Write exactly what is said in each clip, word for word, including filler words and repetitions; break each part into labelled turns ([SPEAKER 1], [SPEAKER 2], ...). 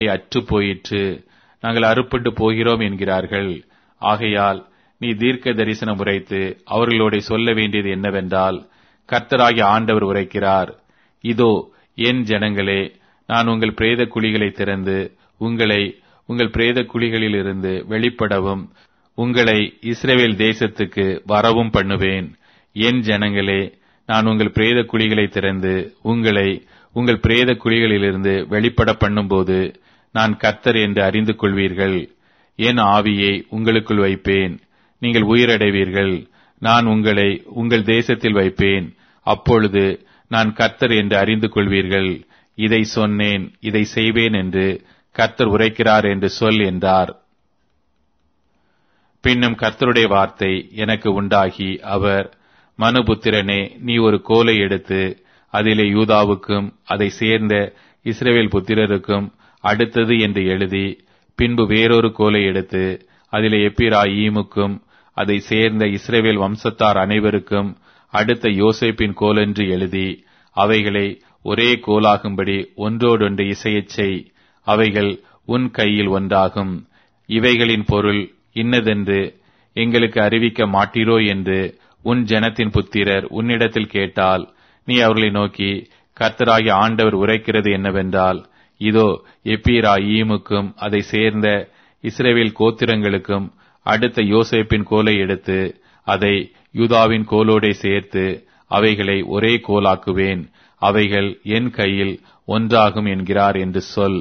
[SPEAKER 1] உடன்படிக்கை அற்று போயிற்று, நாங்கள் அறுப்புண்டு போகிறோம் என்கிறார்கள். ஆகையால் நீ தீர்க்க தரிசனம் உரைத்து அவர்களோட சொல்ல வேண்டியது என்னவென்றால், கர்த்தராகிய ஆண்டவர் உரைக்கிறார், இதோ என் ஜனங்களே, நான் உங்கள் பிரேத குழிகளை திறந்து உங்களை உங்கள் பிரேத குழிகளிலிருந்து வெளிப்படவும் உங்களை இஸ்ரவேல் தேசத்துக்கு வரவும் பண்ணுவேன். என் ஜனங்களே, நான் உங்கள் பிரேத குழிகளை திறந்து உங்களை உங்கள் பிரேத குழிகளிலிருந்து வெளிப்பட பண்ணும்போது நான் கர்த்தர் என்று அறிந்து கொள்வீர்கள். என் ஆவியை உங்களுக்குள் வைப்பேன், நீங்கள் உயிரடைவீர்கள். நான் உங்களை உங்கள் தேசத்தில் வைப்பேன், அப்பொழுது நான் கர்த்தர் என்று அறிந்து கொள்வீர்கள். இதை சொன்னேன், இதை செய்வேன் என்று கர்த்தர் உரைக்கிறார் என்று சொல் என்றார். பின்னும் கர்த்தருடைய வார்த்தை எனக்கு உண்டாகி, அவர், மனுபுத்திரனே, நீ ஒரு கோலை எடுத்து அதிலே யூதாவுக்கும் அதை சேர்ந்த இஸ்ரவேல் புத்திரருக்கும் அடுத்தது என்று எழுதி, பின்பு வேறொரு கோலை எடுத்து அதிலே எப்பிராயீமுக்கும் அதை சேர்ந்த இஸ்ரவேல் வம்சத்தார் அனைவருக்கும் அடுத்த யோசேப்பின் கோல் என்று எழுதி, அவைகளை ஒரே கோலாகும்படி ஒன்றோடொன்று இசையச் செய். அவைகள் உன் கையில் ஒன்றாகும். இவைகளின் பொருள் இன்னதென்று எங்களுக்கு அறிவிக்க மாட்டீரோ என்று உன் ஜனத்தின் புத்திரர் உன்னிடத்தில் கேட்டால், நீ அவர்களை நோக்கி, கர்த்தராகிய ஆண்டவர் உரைக்கிறது என்னவென்றால், இதோ எப்பிராயீமுக்கும் அதை சேர்ந்த இஸ்ரவேல் கோத்திரங்களுக்கும் அடுத்த யோசேப்பின் கோலை எடுத்து அதை யூதாவின் கோலோடே சேர்த்து அவைகளை ஒரே கோலாக்குவேன். அவைகள் என் கையில் ஒன்றாகும் என்கிறார் என்று சொல்.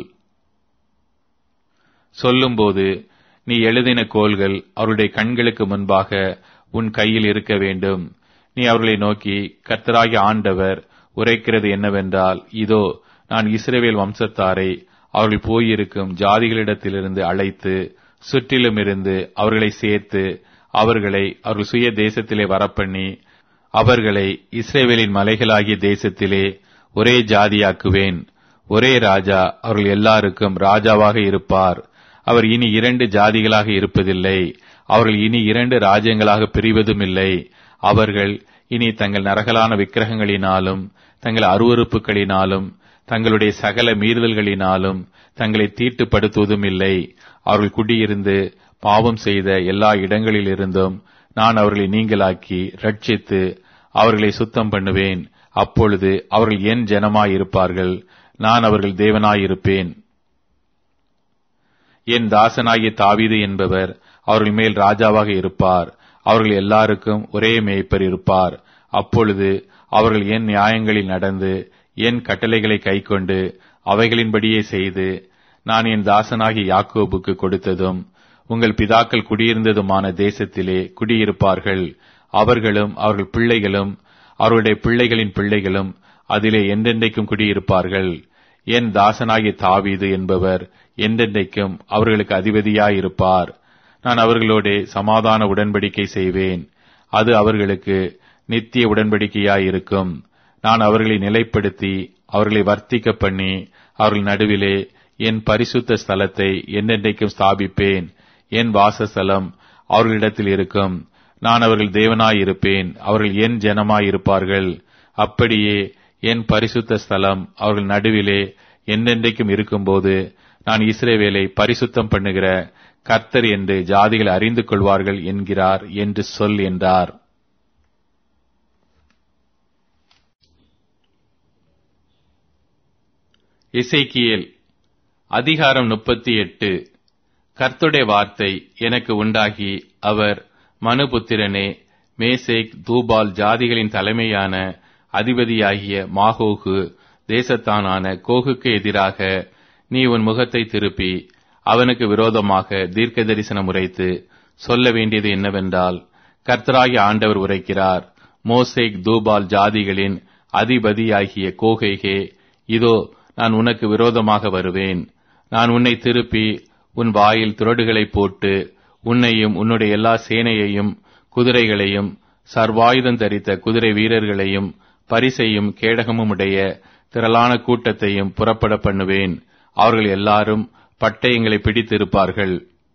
[SPEAKER 1] சொல்லும்போது, நீ எழுதின கோல்கள் அவருடைய கண்களுக்கு முன்பாக உன் கையில் இருக்க வேண்டும். நீ அவர்களை நோக்கி, கர்த்தராகிய ஆண்டவர் உரைக்கிறது என்னவென்றால், இதோ நான் இஸ்ரவேல் வம்சத்தாரை அவர்கள் போயிருக்கும் ஜாதிகளிடத்திலிருந்து அழைத்து சுற்றிலும் இருந்து அவர்களை சேர்த்து அவர்களை அவர்கள் சுய தேசத்திலே வரப்பண்ணி அவர்களை இஸ்ரவேலின் மலைகளாகிய தேசத்திலே ஒரே ஜாதியாக்குவேன். ஒரே ராஜா அவர்கள் எல்லாருக்கும் ராஜாவாக இருப்பார். அவர் இனி இரண்டு ஜாதிகளாக இருப்பதில்லை. அவர்கள் இனி இரண்டு ராஜ்யங்களாக பிரிவதும் இல்லை. அவர்கள் இனி தங்கள் நரகலான விக்கிரகங்களினாலும் தங்கள் அருவருப்புகளினாலும் தங்களுடைய சகல மீறுதல்களினாலும் தங்களை தீட்டுப்படுத்துவதும் இல்லை. அவர்கள் குடியிருந்து பாவம் செய்த எல்லா இடங்களிலிருந்தும் நான் அவர்களை நீங்களாக்கி ரட்சித்து அவர்களை சுத்தம் பண்ணுவேன். அப்பொழுது அவர்கள் என் ஜனமாயிருப்பார்கள், நான் அவர்கள் தேவனாயிருப்பேன். என் தாசனாகிய தாவீது என்பவர் அவர்கள் மேல் ராஜாவாக இருப்பார். அவர்கள் எல்லாருக்கும் ஒரே மேய்ப்பர் இருப்பார். அப்பொழுது அவர்கள் என் நியாயங்களில் நடந்து என் கட்டளைகளை கைக்கொண்டு அவைகளின்படியே செய்து நான் என் தாசனாகிய யாக்கோபுக்கு கொடுத்ததும் உங்கள் பிதாக்கள் குடியிருந்ததுமான தேசத்திலே குடியிருப்பார்கள். அவர்களும் அவர்கள் பிள்ளைகளும் அவருடைய பிள்ளைகளின் பிள்ளைகளும் அதிலே என்றென்றைக்கும் குடியிருப்பார்கள். என் தாசனாகிய தாவீது என்பவர் என்றென்றைக்கும் அவர்களுக்கு அதிபதியாயிருப்பார். நான் அவர்களோட சமாதான உடன்படிக்கை செய்வேன். அது அவர்களுக்கு நித்திய உடன்படிக்கையாயிருக்கும். நான் அவர்களை நிலைப்படுத்தி அவர்களை வர்த்திக்க பண்ணி அவர்கள் நடுவிலே என் பரிசுத்த ஸ்தலத்தை என்றென்றைக்கும் ஸ்தாபிப்பேன். என் வாசஸ்தலம் அவர்களிடத்தில் இருக்கும். நான் அவர்கள் தேவனாயிருப்பேன், அவர்கள் என் ஜனமாயிருப்பார்கள். அப்படியே என் பரிசுத்த ஸ்தலம் அவர்கள் நடுவிலே என்றென்றைக்கும் இருக்கும்போது நான் இஸ்ரவேலை பரிசுத்தம் பண்ணுகிற கர்த்தர் என்று ஜாதிகள் அறிந்து கொள்வார்கள் என்கிறார் என்று சொல் என்றார். எசேக்கியேல் அதிகாரம் முப்பத்தி எட்டு. கர்த்தருடைய வார்த்தை எனக்கு உண்டாகி, அவர், மனுபுத்திரனே, மேசேக் தூபால் ஜாதிகளின் தலைமையான அதிபதியாகிய மாகோகு தேசத்தானான கோகுக்கு எதிராக நீ உன் முகத்தை திருப்பி அவனுக்கு விரோதமாக தீர்க்க தரிசனம் உரைத்து சொல்ல வேண்டியது என்னவென்றால், கர்த்தராகிய ஆண்டவர் உரைக்கிறார், மோசேக் தூபால் ஜாதிகளின் அதிபதியாகிய கோகேகே, இதோ நான் உனக்கு விரோதமாக வருவேன். நான் உன்னை திருப்பி உன் வாயில் துறடுகளை போட்டு உன்னையும் உன்னுடைய எல்லா சேனையையும் குதிரைகளையும் சர்வாயுதம் தரித்த குதிரை வீரர்களையும் பரிசையும் கேடகமும் உடைய திரளான கூட்டத்தையும் புறப்பட பண்ணுவேன். அவர்கள் எல்லாரும் பட்டயங்களை பிடித்திருப்பார்கள்.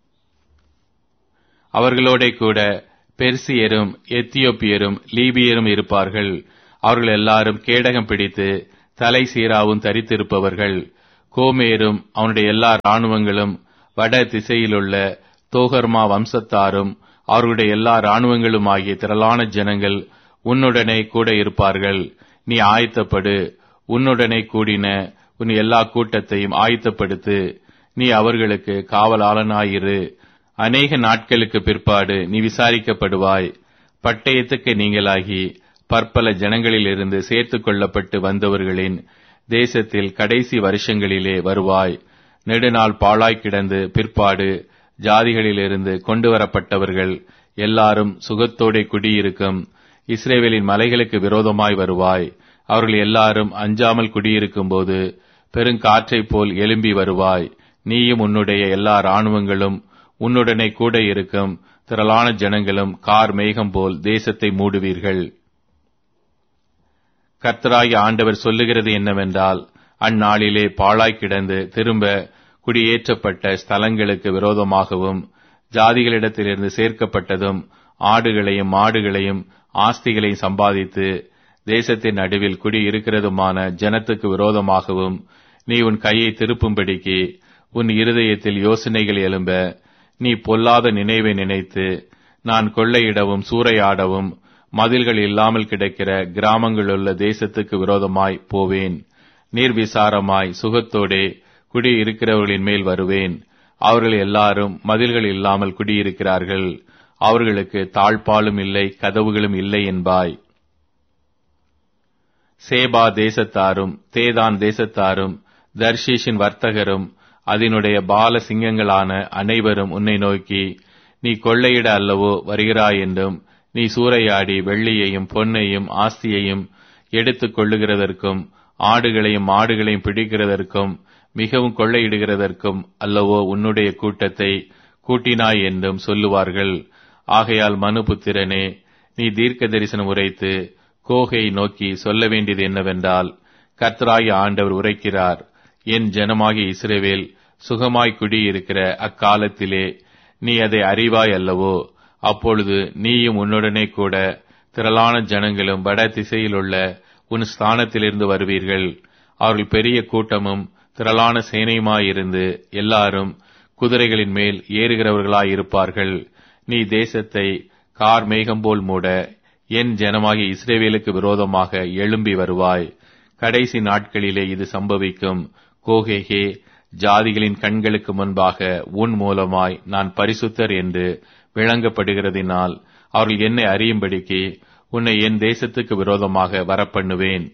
[SPEAKER 1] அவர்களோட கூட பெர்சியரும் எத்தியோப்பியரும் லீபியரும் இருப்பார்கள். அவர்கள் எல்லாரும் கேடகம் பிடித்து தலை சீராவும் தரித்திருப்பவர்கள். கோமேரும் அவனுடைய எல்லா இராணுவங்களும், வட திசையிலுள்ள தோகர்மா வம்சத்தாரும் அவர்களுடைய எல்லா இராணுவங்களும் ஆகிய திரளான ஜனங்கள் உன்னுடனே கூட இருப்பார்கள். நீ ஆயத்தப்படு, உன்னுடனே கூடின உன் எல்லா கூட்டத்தையும் ஆயத்தப்படுத்து. நீ அவர்களுக்கு காவலாளனாயிரு. அநேக நாட்களுக்கு பிற்பாடு நீ விசாரிக்கப்படுவாய். பட்டயத்துக்கு நீங்களாகி பற்பல ஜனங்களிலிருந்து சேர்த்துக் கொள்ளப்பட்டு வந்தவர்களின் தேசத்தில் கடைசி வருஷங்களிலே வருவாய். நெடுநாள் பாழாய் கிடந்து பிற்பாடு ஜாதிகளிலிருந்து கொண்டு வரப்பட்டவர்கள் எல்லாரும் சுகத்தோடே குடியிருக்கும் இஸ்ரவேலின் மலைகளுக்கு விரோதமாய் வருவாய். அவர்கள் எல்லாரும் அஞ்சாமல் குடியிருக்கும் போது பெருங்காற்றைப் போல் எழும்பி வருவாய். நீயும் உன்னுடைய எல்லா இராணுவங்களும் உன்னுடனே கூட இருக்கும் திரளான ஜனங்களும் கார் மேகம் போல் தேசத்தை மூடுவீர்கள். கர்த்தராகிய ஆண்டவர் சொல்லுகிறது என்னவென்றால், அந்நாளிலே பாழாய் கிடந்து திரும்ப குடியேற்றப்பட்ட ஸ்தலங்களுக்கு விரோதமாகவும் ஜாதிகளிடத்திலிருந்து சேர்க்கப்பட்டதும் ஆடுகளையும் மாடுகளையும் ஆஸ்திகளையும் சம்பாதித்து தேசத்தின் நடுவில் குடியிருக்கிறதுமான ஜனத்துக்கு விரோதமாகவும் நீ உன் கையை திருப்பும்படிக்கு உன் இருதயத்தில் யோசனைகள் எழும்ப, நீ பொல்லாத நினைவை நினைத்து, நான் கொள்ளையிடவும் சூறையாடவும் மதில்கள் இல்லாமல் கிடக்கிற கிராமங்களுள்ள தேசத்துக்கு விரோதமாய் போவேன். நீர்விசாரமாய் சுகத்தோடே குடியிருக்கிறவர்களின் மேல் வருவேன். அவர்கள் எல்லாரும் மதில்கள் இல்லாமல் குடியிருக்கிறார்கள். அவர்களுக்கு தாழ்பாலும் இல்லை, கதவுகளும் இல்லை என்பாய். சேபா தேசத்தாரும் தேதான் தேசத்தாரும் தர்ஷீஷின் வர்த்தகரும் அதனுடைய பால சிங்கங்களான அனைவரும் உன்னை நோக்கி, நீ கொள்ளையிட அல்லவோ வருகிறாய் என்றும், நீ சூறையாடி வெள்ளியையும் பொன்னையும் ஆஸ்தியையும் எடுத்துக் கொள்ளுகிறதற்கும் ஆடுகளையும் மாடுகளையும் பிடிக்கிறதற்கும் மிகவும் கொள்ளையிடுகிறதற்கும் அல்லவோ உன்னுடைய கூட்டத்தை கூட்டினாய் என்றும் சொல்லுவார்கள். ஆகையால் மனுபுத்திரனே, நீ தீர்க்க தரிசனம் உரைத்து கோகை நோக்கி சொல்ல வேண்டியது என்னவென்றால், கர்த்தராகிய ஆண்டவர் உரைக்கிறார், என் ஜனமாகிய இஸ்ரவேல் சுகமாய் குடியிருக்கிற அக்காலத்திலே நீ அதை அறிவாய் அல்லவோ? அப்பொழுது நீயும் உன்னுடனே கூட திரளான ஜனங்களும் வட திசையிலுள்ள உன் ஸ்தானத்திலிருந்து வருவீர்கள். அவர்கள் பெரிய கூட்டமும் திரளான சேனையுமாயிருந்து எல்லாரும் குதிரைகளின் மேல் ஏறுகிறவர்களாயிருப்பார்கள். நீ தேசத்தை கார் மேகம் போல் மூட என் ஜனமாகிய இஸ்ரவேலுக்கு விரோதமாக எழும்பி வருவாய். கடைசி நாட்களிலே இது சம்பவிக்கும். கோகேகே, ஜாதிகளின் கண்களுக்கு முன்பாக உன் மூலமாய் நான் பரிசுத்தர் என்று விளங்கப்படுகிறதினால் அவர்கள் என்னை அறியும்படிக்கு உன்னை என் தேசத்துக்கு விரோதமாக வரப்பண்ணுவேன்.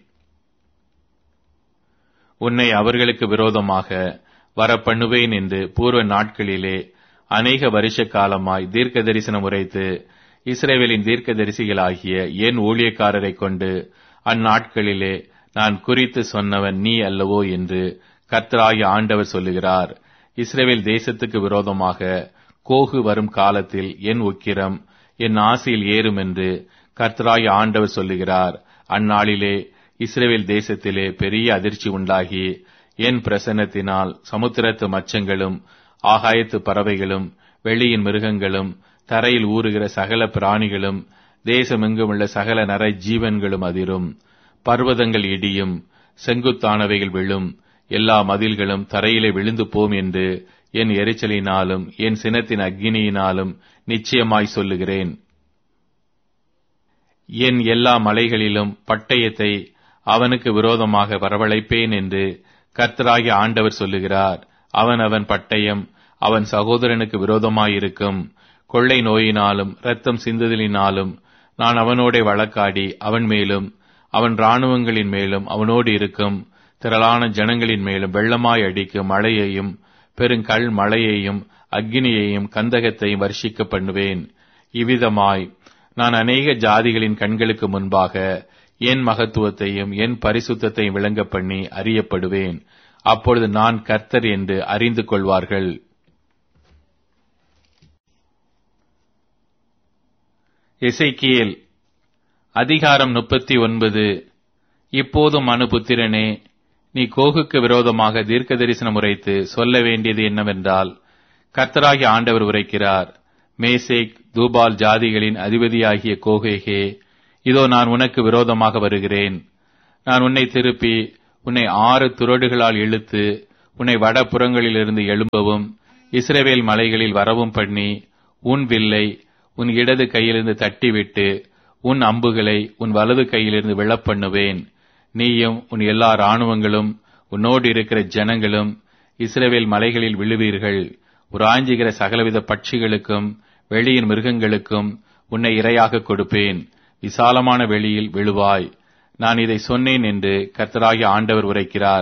[SPEAKER 1] உன்னை அவர்களுக்கு விரோதமாக வரப்பண்ணுவேன் என்று பூர்வ நாட்களிலே அநேக வருஷ காலமாய் தீர்க்க தரிசனம் உரைத்து இஸ்ரவேலின் தீர்க்க தரிசிகளாகிய என் ஊழியக்காரரை கொண்டு அந்நாட்களிலே நான் குறித்து சொன்னவன் நீ அல்லவோ என்று கர்த்தராகிய ஆண்டவர் சொல்லுகிறார். இஸ்ரவேல் தேசத்துக்கு விரோதமாக கோகு வரும் காலத்தில் என் உக்கிரம் என் ஆசையில் ஏறும் என்று கர்த்தராகிய ஆண்டவர் சொல்லுகிறார். அந்நாளிலே இஸ்ரவேல் தேசத்திலே பெரிய அதிர்ச்சி உண்டாகி என் பிரசன்னத்தினால் சமுத்திரத்து மச்சங்களும் ஆகாயத்து பறவைகளும் வெளியின் மிருகங்களும் தரையில் ஊறுகிற சகல பிராணிகளும் தேசமெங்குமுள்ள சகல நர ஜீவன்களும் அதிரும். பர்வதங்கள் இடியும், செங்குத்தானவைகள் விழும், எல்லா மதில்களும் தரையிலே விழுந்து போம் என்று என் எரிச்சலினாலும் என் சினத்தின் அக்கினியினாலும் நிச்சயமாய் சொல்லுகிறேன். என் எல்லா மலைகளிலும் பட்டயத்தை அவனுக்கு விரோதமாக வரவழைப்பேன் என்று கர்த்தராகிய ஆண்டவர் சொல்லுகிறார். அவன் அவன் பட்டயம் அவன் சகோதரனுக்கு விரோதமாயிருக்கும். கொள்ளை நோயினாலும் இரத்தம் சிந்துதலினாலும் நான் அவனோடே வழக்காடி அவன் மேலும் அவன் இராணுவங்களின் மேலும் அவனோடு இருக்கும் திரளான ஜனங்களின் மேலும் வெள்ளமாய் அடிக்கும் மழையையும் பெருங்கல் மழையையும் அக்கினியையும் கந்தகத்தையும் வர்ஷிக்க பண்ணுவேன். இவ்விதமாய் நான் அநேக ஜாதிகளின் கண்களுக்கு முன்பாக என் மகத்துவத்தையும் என் பரிசுத்தத்தையும் விளங்க பண்ணி அறியப்படுவேன். அப்பொழுது நான் கர்த்தர் என்று அறிந்து கொள்வார்கள். எசேக்கியேல் அதிகாரம் முப்பத்தி ஒன்பது. இப்போதும் மனுபுத்திரனே, நீ கோகுக்கு விரோதமாக தீர்க்க தரிசனம் உரைத்து சொல்ல வேண்டியது என்னவென்றால், கர்த்தராகிய ஆண்டவர் உரைக்கிறார், மேசேக் தூபால் ஜாதிகளின் அதிபதியாகிய கோகேகே, இதோ நான் உனக்கு விரோதமாக வருகிறேன். நான் உன்னை திருப்பி உன்னை ஆறு துறடுகளால் இழுத்து உன்னை வடபுறங்களிலிருந்து எழும்பவும் இஸ்ரவேல் மலைகளில் வரவும் பண்ணி உன் வில்லை உன் இடது கையிலிருந்து தட்டிவிட்டு உன் அம்புகளை உன் வலது கையிலிருந்து விழப்பண்ணுவேன். நீயும் உன் எல்லா இராணுவங்களும் உன்னோடு இருக்கிற ஜனங்களும் இஸ்ரவேல் மலைகளில் விழுவீர்கள். உராஞ்சுகிற சகலவித பட்சிகளுக்கும் வெளியின் மிருகங்களுக்கும் உன்னை இரையாக கொடுப்பேன். விசாலமான வெளியில் விழுவாய். நான் இதை சொன்னேன் என்று கர்த்தராகிய ஆண்டவர் உரைக்கிறார்.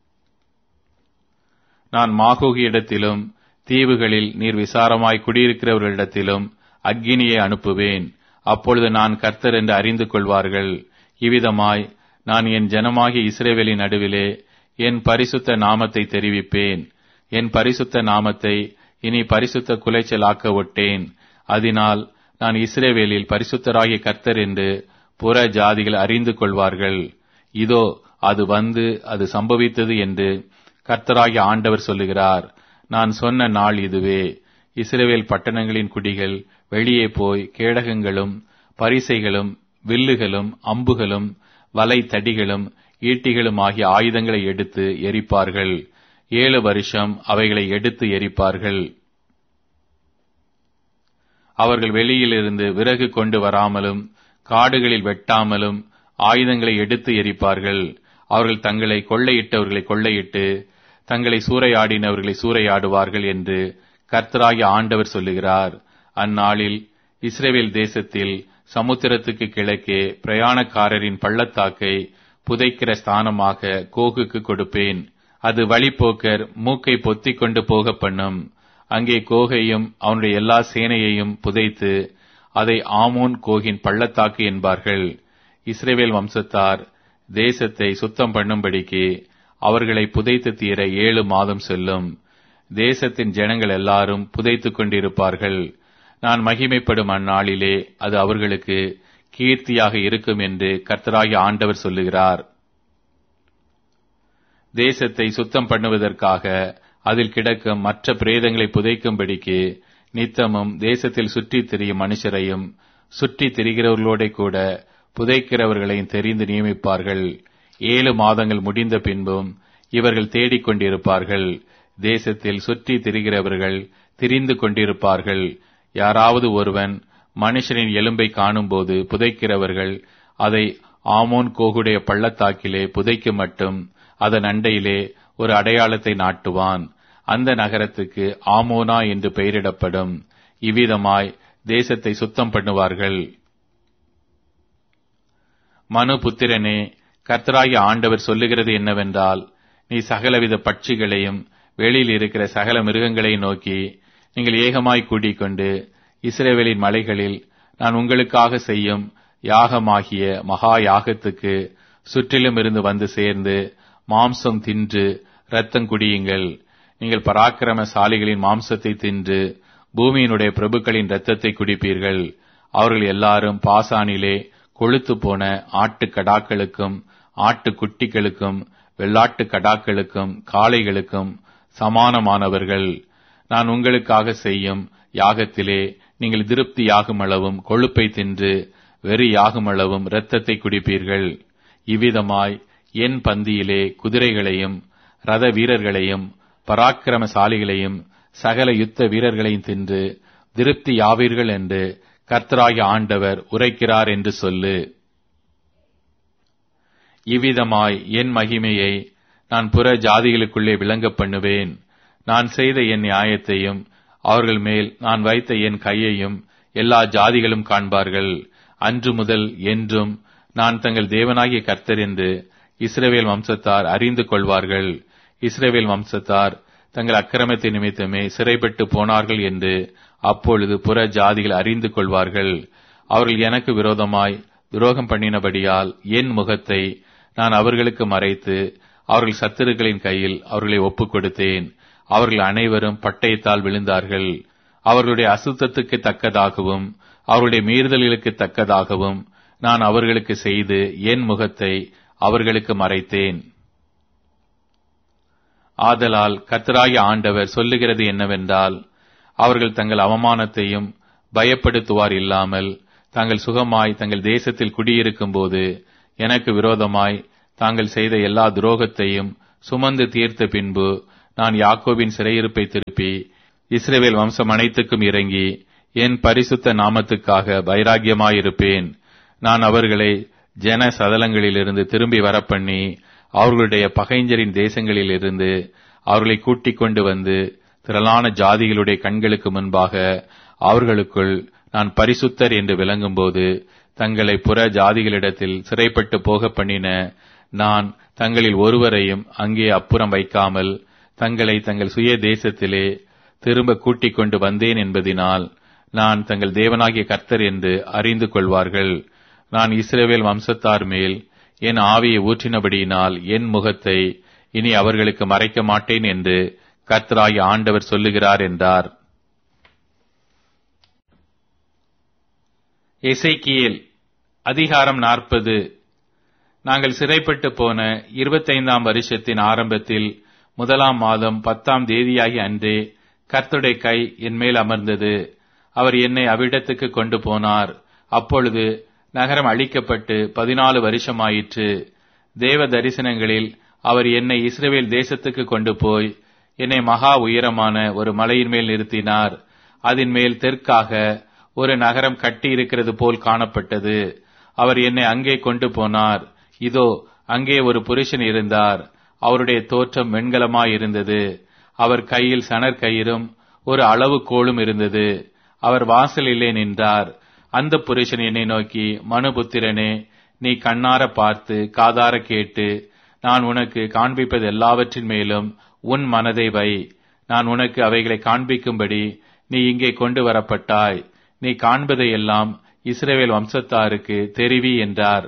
[SPEAKER 1] நான் மாகோகி இடத்திலும் தீவுகளில் நீர் விசாரமாய் குடியிருக்கிறவர்களிடத்திலும் அக்கினியை அனுப்புவேன். அப்பொழுது நான் கர்த்தர் என்று அறிந்து கொள்வார்கள். இவ்விதமாய் நான் என் ஜனமாகிய இஸ்ரவேலின் நடுவிலே என் பரிசுத்த நாமத்தை தெரிவிப்பேன். என் பரிசுத்த நாமத்தை இனி பரிசுத்த குலைச்சலாக்க ஒட்டேன். அதனால் நான் இஸ்ரவேலில் பரிசுத்தராகிய கர்த்தர் என்று புற ஜாதிகள் அறிந்து கொள்வார்கள். இதோ அது வந்து அது சம்பவித்தது என்று கர்த்தராகிய ஆண்டவர் சொல்லுகிறார். நான் சொன்ன நாள் இதுவே. இஸ்ரவேல் பட்டணங்களின் குடிகள் வெளியே போய் கேடகங்களும் பரிசைகளும் வில்லுகளும் அம்புகளும் வலை தடிகளும் ஈட்டிகளும் ஆகிய ஆயுதங்களை எடுத்து எரிப்பார்கள். ஏழு வருஷம் அவைகளை எடுத்து எரிப்பார்கள். அவர்கள் வெளியிலிருந்து விறகு கொண்டு வராமலும் காடுகளில் வெட்டாமலும் ஆயுதங்களை எடுத்து எரிப்பார்கள். அவர்கள் தங்களை கொள்ளையிட்டவர்களை கொள்ளையிட்டு தங்களை சூறையாடினவர்களை சூறையாடுவார்கள் என்று கர்த்தராகிய ஆண்டவர் சொல்லுகிறார். அந்நாளில் இஸ்ரவேல் தேசத்தில் சமுத்திரத்துக்கு கிழக்கே பிரயாணக்காரரின் பள்ளத்தாக்கை புதைக்கிற ஸ்தானமாக கோகுக்கு கொடுப்பேன். அது வழிப்போக்கர் மூக்கை பொத்திக் கொண்டு போக பண்ணும். அங்கே கோகையும் அவனுடைய எல்லா சேனையையும் புதைத்து அதை ஆமோன் கோகின் பள்ளத்தாக்கு என்பார்கள். இஸ்ரவேல் வம்சத்தார் தேசத்தை சுத்தம் பண்ணும்படிக்கு அவர்களை புதைத்து தீர ஏழு மாதம் செல்லும். தேசத்தின் ஜனங்கள் எல்லாரும் புதைத்துக் கொண்டிருப்பார்கள். நான் மகிமைப்படும் அந்நாளிலே அது அவர்களுக்கு கீர்த்தியாக இருக்கும் என்று கர்த்தராகிய ஆண்டவர் சொல்லுகிறார். தேசத்தை சுத்தம் பண்ணுவதற்காக அதில் கிடக்கும் மற்ற பிரேதங்களை புதைக்கும்படிக்கு நித்தமும் தேசத்தில் சுற்றித் திரியும் மனுஷரையும் சுற்றி திரிகிறவர்களோட கூட புதைக்கிறவர்களையும் தெரிந்து நியமிப்பார்கள். ஏழு மாதங்கள் முடிந்த பின்பும் இவர்கள் தேடிக் கொண்டிருப்பார்கள். தேசத்தில் சுற்றி திரிகிறவர்கள் திரிந்து கொண்டிருப்பார்கள். யாராவது ஒருவன் மனுஷனின் எலும்பை காணும்போது புதைக்கிறவர்கள் அதை ஆமோன் கோகுடைய பள்ளத்தாக்கிலே புதைக்க மட்டும் அதன் அண்டையிலே ஒரு அடையாளத்தை நாட்டுவான். அந்த நகரத்துக்கு ஆமோனா என்று பெயரிடப்படும். இவ்விதமாய் தேசத்தை சுத்தம் பண்ணுவார்கள். மனு புத்திரனே, கர்த்தராகிய ஆண்டவர் சொல்லுகிறது என்னவென்றால், நீ சகலவித பட்சிகளையும் வெளியில் இருக்கிற சகல மிருகங்களையும் நோக்கி, நீங்கள் ஏகமாய் கூட்டிக் கொண்டு இஸ்ரவேலின் மலைகளில் நான் உங்களுக்காக செய்யும் யாகமாகிய மகா யாகத்துக்கு சுற்றிலும் இருந்து வந்து சேர்ந்து மாம்சம் தின்று இரத்தம் குடியுங்கள். நீங்கள் பராக்கிரமசாலிகளின் மாம்சத்தை தின்று பூமியினுடைய பிரபுக்களின் இரத்தத்தை குடிப்பீர்கள். அவர்கள் எல்லாரும் பாசானிலே கொழுத்து போன ஆட்டு கடாக்களுக்கும் ஆட்டு குட்டிகளுக்கும் வெள்ளாட்டு கடாக்களுக்கும் காளைகளுக்கும் சமானமானவர்கள். நான் உங்களுக்காக செய்யும் யாகத்திலே நீங்கள் திருப்தி யாகுமளவும் கொழுப்பை தின்று வெறி யாகுமளவும் இரத்தத்தை குடிப்பீர்கள். இவ்விதமாய் என் பந்தியிலே குதிரைகளையும் ரத வீரர்களையும் பராக்கிரமசாலிகளையும் சகல யுத்த வீரர்களையும் தின்று திருப்தி யாவீர்கள் என்று கர்த்தராகிய ஆண்டவர் உரைக்கிறார் என்று சொல்லு. இவ்விதமாய் என் மகிமையை நான் புற ஜாதிகளுக்குள்ளே விளங்க பண்ணுவேன். நான் செய்த என் நியாயத்தையும் அவர்கள் மேல் நான் வைத்த என் கையையும் எல்லா ஜாதிகளும் காண்பார்கள். அன்று முதல் என்றும் நான் தங்கள் தேவனாகிய கர்த்தர் என்று இஸ்ரவேல் வம்சத்தார் அறிந்து கொள்வார்கள். இஸ்ரவேல் வம்சத்தார் தங்கள் அக்கிரமத்தை நிமித்தமே சிறைப்பட்டு போனார்கள் என்று அப்பொழுது புற ஜாதிகள் அறிந்து கொள்வார்கள். அவர்கள் எனக்கு விரோதமாய் துரோகம் பண்ணினபடியால் என் முகத்தை நான் அவர்களுக்கு மறைத்து அவர்கள் சத்துருக்களின் கையில் அவர்களை ஒப்புக் கொடுத்தேன். அவர்கள் அனைவரும் பட்டயத்தால் விழுந்தார்கள். அவர்களுடைய அசுத்தத்துக்கு தக்கதாகவும் அவர்களுடைய மீறுதல்களுக்கு தக்கதாகவும் நான் அவர்களுக்கு செய்து என் முகத்தை அவர்களுக்கு மறைத்தேன். ஆதலால் கர்த்தராகிய ஆண்டவர் சொல்லுகிறது என்னவென்றால், அவர்கள் தங்கள் அவமானத்தையும் பயப்படுத்துவார் இல்லாமல் தாங்கள் சுகமாய் தங்கள் தேசத்தில் குடியிருக்கும் போது எனக்கு விரோதமாய் தாங்கள் செய்த எல்லா துரோகத்தையும் சுமந்து தீர்த்த பின்பு நான் யாக்கோபின் சிறையிருப்பை திருப்பி இஸ்ரவேல் வம்சம் அனைத்துக்கும் இறங்கி என் பரிசுத்த நாமத்துக்காக வைராக்கியமாயிருப்பேன். நான் அவர்களை ஜன சதலங்களிலிருந்து திரும்பி வரப்பண்ணி அவர்களுடைய பகைஞரின் தேசங்களிலிருந்து அவர்களை கூட்டிக் கொண்டு வந்து திரளான ஜாதிகளுடைய கண்களுக்கு முன்பாக அவர்களுக்குள் நான் பரிசுத்தர் என்று விளங்கும்போது தங்களை புற ஜாதிகளிடத்தில் சிறைப்பட்டு போக பண்ணின நான் தங்களில் ஒருவரையும் அங்கே அப்புறம் வைக்காமல் தங்களை தங்கள் சுய தேசத்திலே திரும்ப கூட்டிக் கொண்டு வந்தேன் என்பதினால் நான் தங்கள் தேவனாகிய கர்த்தர் என்று அறிந்து கொள்வார்கள். நான் இஸ்ரவேல் வம்சத்தார் மேல் என் ஆவியை ஊற்றினபடியினால் என் முகத்தை இனி அவர்களுக்கு மறைக்க மாட்டேன் என்று கர்த்தராகிய ஆண்டவர் சொல்லுகிறார் என்றார். எசேக்கியேல் அதிகாரம் நாற்பது. நாங்கள் சிறைப்பட்டு போன இருபத்தைந்தாம் வருஷத்தின் ஆரம்பத்தில் முதலாம் மாதம் பத்தாம் தேதியாகி அன்றே கர்த்தருடைய கை என் மேல் அமர்ந்தது. அவர் என்னை அவ்விடத்துக்கு கொண்டு போனார். அப்பொழுது நகரம் அழிக்கப்பட்டு பதினாலு வருஷமாயிற்று. தேவ தரிசனங்களில் அவர் என்னை இஸ்ரவேல் தேசத்துக்கு கொண்டு போய் என்னை மகா உயரமான ஒரு மலையின் மேல் நிறுத்தினார். அதன் மேல் தெற்காக ஒரு நகரம் கட்டி இருக்கிறது போல் காணப்பட்டது. அவர் என்னை அங்கே கொண்டு போனார். இதோ அங்கே ஒரு புருஷன் இருந்தார். அவருடைய தோற்றம் வெண்கலமாயிருந்தது. அவர் கையில் சணற்கயிறும் ஒரு அளவு கோலும் இருந்தது. அவர் வாசலிலே நின்றார். அந்த புருஷன் என்னை நோக்கி, மனுபுத்திரனே, நீ கண்ணார பார்த்து காதார கேட்டு நான் உனக்கு காண்பிப்பது எல்லாவற்றின் மேலும் உன் மனதை வை. நான் உனக்கு அவைகளை காண்பிக்கும்படி நீ இங்கே கொண்டு வரப்பட்டாய். நீ காண்பதையெல்லாம் இஸ்ரவேல் வம்சத்தாருக்கு தெரிவி என்றார்.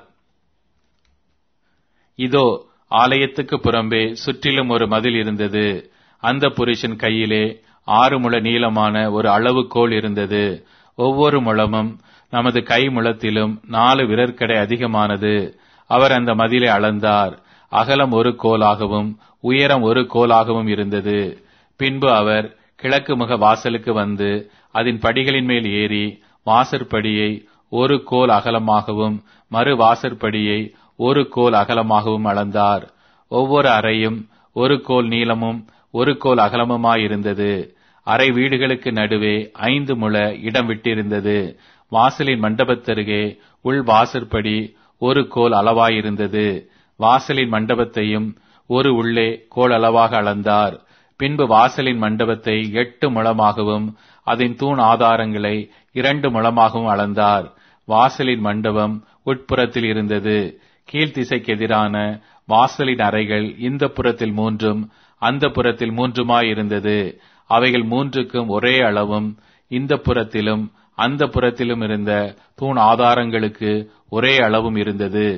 [SPEAKER 1] இதோ ஆலயத்துக்கு புறம்பே சுற்றிலும் ஒரு மதில் இருந்தது. அந்த புருஷன் கையிலே ஆறு முழ நீளமான ஒரு அளவுகோல் இருந்தது. ஒவ்வொரு முழமும் நமது கை முழத்திலும் நாலு விரற்கடை அதிகமானது. அவர் அந்த மதிலை அளந்தார். அகலம் ஒரு கோலாகவும் உயரம் ஒரு கோலாகவும் இருந்தது. பின்பு அவர் கிழக்கு முக வாசலுக்கு வந்து அதன் படிகளின் மேல் ஏறி வாசற்படியை ஒரு கோல் அகலமாகவும் மறு வாசற்படியை ஒரு கோல் அகலமாகவும் அளந்தார். ஒவ்வொரு அறையும் ஒரு கோல் நீளமும் ஒரு கோல் அகலமுமாயிருந்தது. அறை வீடுகளுக்கு நடுவே ஐந்து முழ இடம் விட்டிருந்தது. வாசலின் மண்டபத்தருகே உள் வாசற்படி ஒரு கோல் அளவாயிருந்தது. வாசலின் மண்டபத்தையும் ஒரு உள்ளே கோல் அளவாக அளந்தார். பின்பு வாசலின் மண்டபத்தை எட்டு முழமாகவும் அதன் தூண் ஆதாரங்களை இரண்டு முழமாகவும் அளந்தார். வாசலின் மண்டபம் உட்புறத்தில் இருந்தது. கீழ்த்திசைக்கு எதிரான வாசலின் அறைகள் இந்த புறத்தில் மூன்றும் அந்த புறத்தில் மூன்றுமாயிருந்தது. அவைகள் மூன்றுக்கும் ஒரே அளவும் இந்த புறத்திலும் அந்த புறத்திலும் இருந்த தூண் ஆதாரங்களுக்கு ஒரே அளவும் இருந்தது.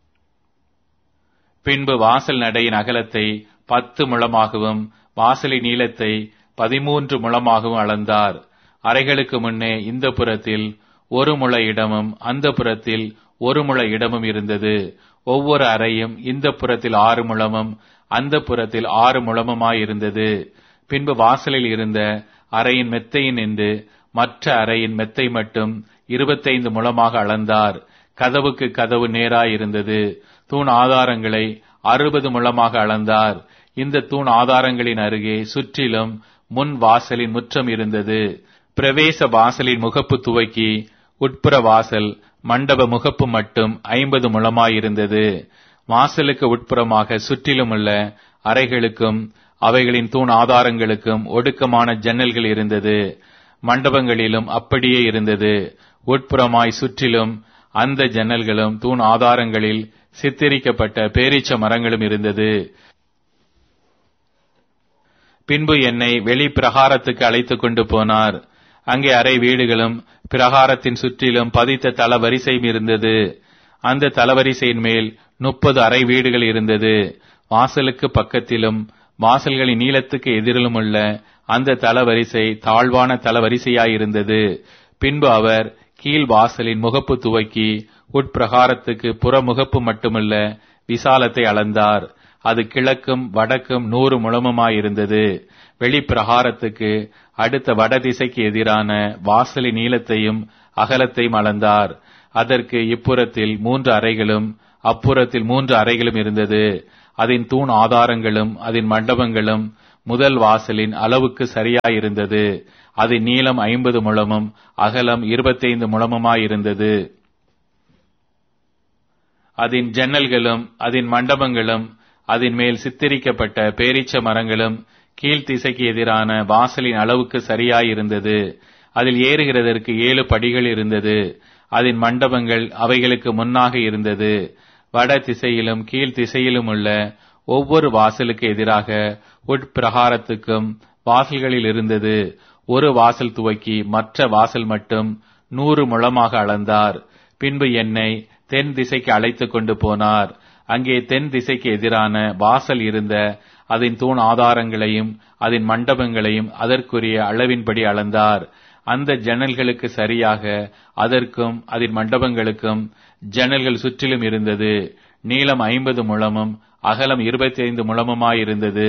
[SPEAKER 1] பின்பு வாசல் நடையின் அகலத்தை பத்து முழமாகவும் வாசலின் நீளத்தை பதிமூன்று முழமாகவும் அளந்தார். அறைகளுக்கு முன்னே இந்த புறத்தில் ஒரு முழ இடமும் அந்த புறத்தில் ஒரு முழ இடமும் இருந்தது. ஒவ்வொரு அறையும் இந்த புறத்தில் ஆறு முழமும் அந்த புறத்தில் ஆறு முழமுமாயிருந்தது. பின்பு வாசலில் இருந்த அறையின் மெத்தையின் என்று மற்ற அறையின் மெத்தை மட்டும் இருபத்தைந்து முழமாக அளந்தார். கதவுக்கு கதவு நேராயிருந்தது. தூண் ஆதாரங்களை அறுபது முழமாக அளந்தார். இந்த தூண் ஆதாரங்களின் அருகே சுற்றிலும் முன் வாசலின் முற்றம் இருந்தது. பிரவேச வாசலின் முகப்பு துவக்கி உட்புற வாசல் மண்டப முகப்பு மட்டும் ஐம்பது முழமாயிருந்தது. வாசலுக்கு உட்புறமாக சுற்றிலுமுள்ள அறைகளுக்கும் அவைகளின் தூண் ஆதாரங்களுக்கும் ஒடுக்கமான ஜன்னல்கள் இருந்தது. மண்டபங்களிலும் அப்படியே இருந்தது. உட்புறமாய் சுற்றிலும் அந்த ஜன்னல்களும் தூண் ஆதாரங்களில் சித்தரிக்கப்பட்ட பேரீச்ச மரங்களும் இருந்தது. பின்பு என்னை வெளி பிரகாரத்துக்கு அழைத்துக் கொண்டு போனார். அங்கே அறை வீடுகளும் பிரகாரத்தின் சுற்றிலும் பதித்த தளவரிசையும் இருந்தது. அந்த தளவரிசையின் மேல் முப்பது அறை வீடுகள் இருந்தது. வாசலுக்கு பக்கத்திலும் வாசல்களின் நீளத்துக்கு எதிரிலும் உள்ள அந்த தளவரிசை தாழ்வான தளவரிசையாயிருந்தது. பின்பு அவர் கீழ் வாசலின் முகப்பு துவக்கி உட்பிரகாரத்துக்கு புறமுகப்பு மட்டுமல்ல விசாலத்தை அளந்தார். அது கிழக்கும் வடக்கும் நூறு முழமுமாயிருந்தது. வெளிப்பிரகாரத்துக்கு அடுத்த வடதிசைக்கு எதிரான வாசலின் நீளத்தையும் அகலத்தையும் அளந்தார். அதற்கு இப்புறத்தில் மூன்று அறைகளும் அப்புறத்தில் மூன்று அறைகளும் இருந்தது. அதன் தூண் ஆதாரங்களும் அதன் மண்டபங்களும் முதல் வாசலின் அளவுக்கு சரியாயிருந்தது. அதன் நீளம் ஐம்பது முழமும் அகலம் இருபத்தைந்து முழமுமாயிருந்தது. அதன் ஜன்னல்களும் அதன் மண்டபங்களும் அதன் மேல் சித்தரிக்கப்பட்ட பேரீச்ச மரங்களும் கீழ்த்திசைக்கு எதிரான வாசலின் அளவுக்கு சரியாயிருந்தது. அதில் ஏறுகிறதற்கு ஏழு படிகள் இருந்தது. அதன் மண்டபங்கள் அவைகளுக்கு முன்னாக இருந்தது. வட திசையிலும் கீழ் திசையிலும் உள்ள ஒவ்வொரு வாசலுக்கு எதிராக உட்பிரகாரத்துக்கும் வாசல்களில் இருந்தது. ஒரு வாசல் துவக்கி மற்ற வாசல் மட்டும் நூறு முழமாக அளந்தார். பின்பு என்னை தென் திசைக்கு அழைத்துக் கொண்டு போனார். அங்கே தென் திசைக்கு எதிரான வாசல் இருந்த அதன் தூண் ஆதாரங்களையும் அதன் மண்டபங்களையும் அதற்குரிய அளவின்படி அளந்தார். அந்த ஜன்னல்களுக்கு சரியாக அதற்கும் அதன் மண்டபங்களுக்கும் ஜன்னல்கள் சுற்றிலும் இருந்தது. நீளம் ஐம்பது முழமும் அகலம் இருபத்தி ஐந்து முழமுமாயிருந்தது.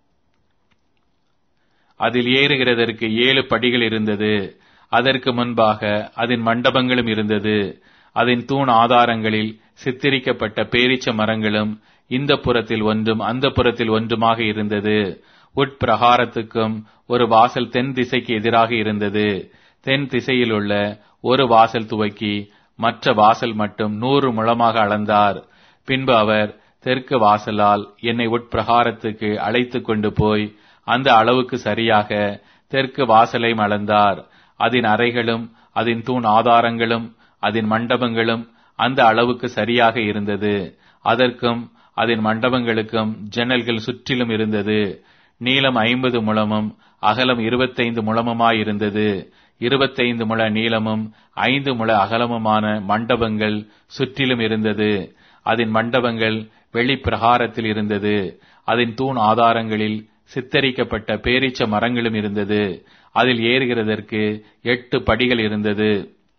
[SPEAKER 1] அதில் ஏறுகிறதற்கு ஏழு படிகள் இருந்தது. அதற்கு முன்பாக அதன் மண்டபங்களும் இருந்தது. அதன் தூண் ஆதாரங்களில் சித்தரிக்கப்பட்ட பேரீச்ச மரங்களும் இந்த புறத்தில் ஒன்றும் அந்த புறத்தில் ஒன்றுமாக இருந்தது. உட்பிரகாரத்துக்கும் ஒரு வாசல் தென் திசைக்கு எதிராக இருந்தது. தென் திசையில் உள்ள ஒரு வாசல் துவக்கி மற்ற வாசல் மட்டும் நூறு முழமாக அளந்தார். பின்பு அவர் தெற்கு வாசலால் என்னை உட்பிரகாரத்துக்கு அழைத்துக் கொண்டு போய் அந்த அளவுக்கு சரியாக தெற்கு வாசலையும் அளந்தார். அதன் அறைகளும் அதன் தூண் ஆதாரங்களும் அதன் மண்டபங்களும் அந்த அளவுக்கு சரியாக இருந்தது. அதற்கும் அதன் மண்டபங்களுக்கும் ஜன்னல்கள் சுற்றிலும் இருந்தது. நீளம் ஐம்பது முழமும் அகலம் இருபத்தைந்து முழமுமாயிருந்தது. இருபத்தைந்து முழ நீளமும் ஐந்து முழ அகலமுமான மண்டபங்கள் சுற்றிலும் இருந்தது. அதன் மண்டபங்கள் வெளிப்பிரகாரத்தில் இருந்தது. அதன் தூண் ஆதாரங்களில் சித்தரிக்கப்பட்ட பேரீச்ச மரங்களும் இருந்தது. அதில் ஏறுகிறதற்கு எட்டு படிகள் இருந்தது.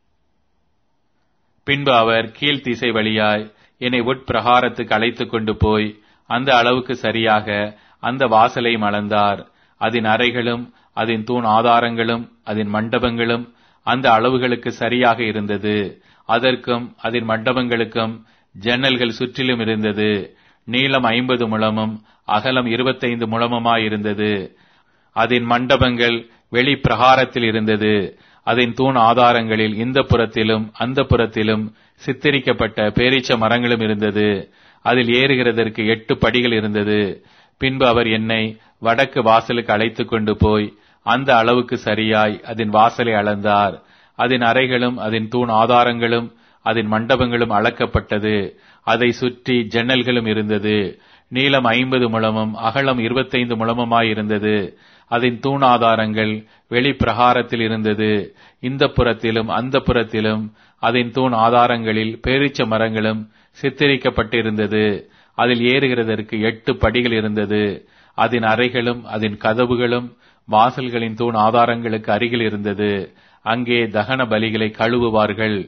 [SPEAKER 1] பின்பு அவர் கீழ்த்திசை வழியாய் என்னை உட்பிரகாரத்துக்கு அழைத்துக் கொண்டு போய் அந்த அளவுக்கு சரியாக அந்த வாசலையும் அளந்தார். அதன் அறைகளும் அதன் தூண் ஆதாரங்களும் அதன் மண்டபங்களும் அந்த அளவுகளுக்கு சரியாக இருந்தது. அதற்கும் அதன் மண்டபங்களுக்கும் ஜன்னல்கள் சுற்றிலும் இருந்தது. நீளம் ஐம்பது முழமும் அகலம் இருபத்தைந்து முழமுமாயிருந்தது. அதன் மண்டபங்கள் வெளிப்பிரகாரத்தில் இருந்தது. அதன் தூண் ஆதாரங்களில் இந்த புறத்திலும் அந்த புறத்திலும் சித்தரிக்கப்பட்ட பேரீச்ச மரங்களும் இருந்தது. அதில் ஏறுகிறதற்கு எட்டு படிகள் இருந்தது. பின்பு அவர் என்னை வடக்கு வாசலுக்கு அழைத்துக் கொண்டு போய் அந்த அளவுக்கு சரியாய் அதன் வாசலை அளந்தார். அதன் அறைகளும் அதன் தூண் ஆதாரங்களும் அதன் மண்டபங்களும் அளக்கப்பட்டது. அதை சுற்றி ஜன்னல்களும் இருந்தது. நீளம் ஐம்பது முழமும் அகலம் இருபத்தைந்து முழமுமாயிருந்தது. அதன் தூண் ஆதாரங்கள் வெளிப்பிரகாரத்தில் இருந்தது. இந்த புறத்திலும் அந்த புறத்திலும் அதன் தூண் ஆதாரங்களில் பேரீச்ச மரங்களும் சித்தரிக்கப்பட்டிருந்தது. அதில் ஏறுகிறதற்கு எட்டு படிகள் இருந்தது. அதன் அறைகளும் அதன் கதவுகளும் வாசல்களின் தூண் ஆதாரங்களுக்கு அருகில் இருந்தது. அங்கே தகன பலிகளை கழுவுவார்கள்.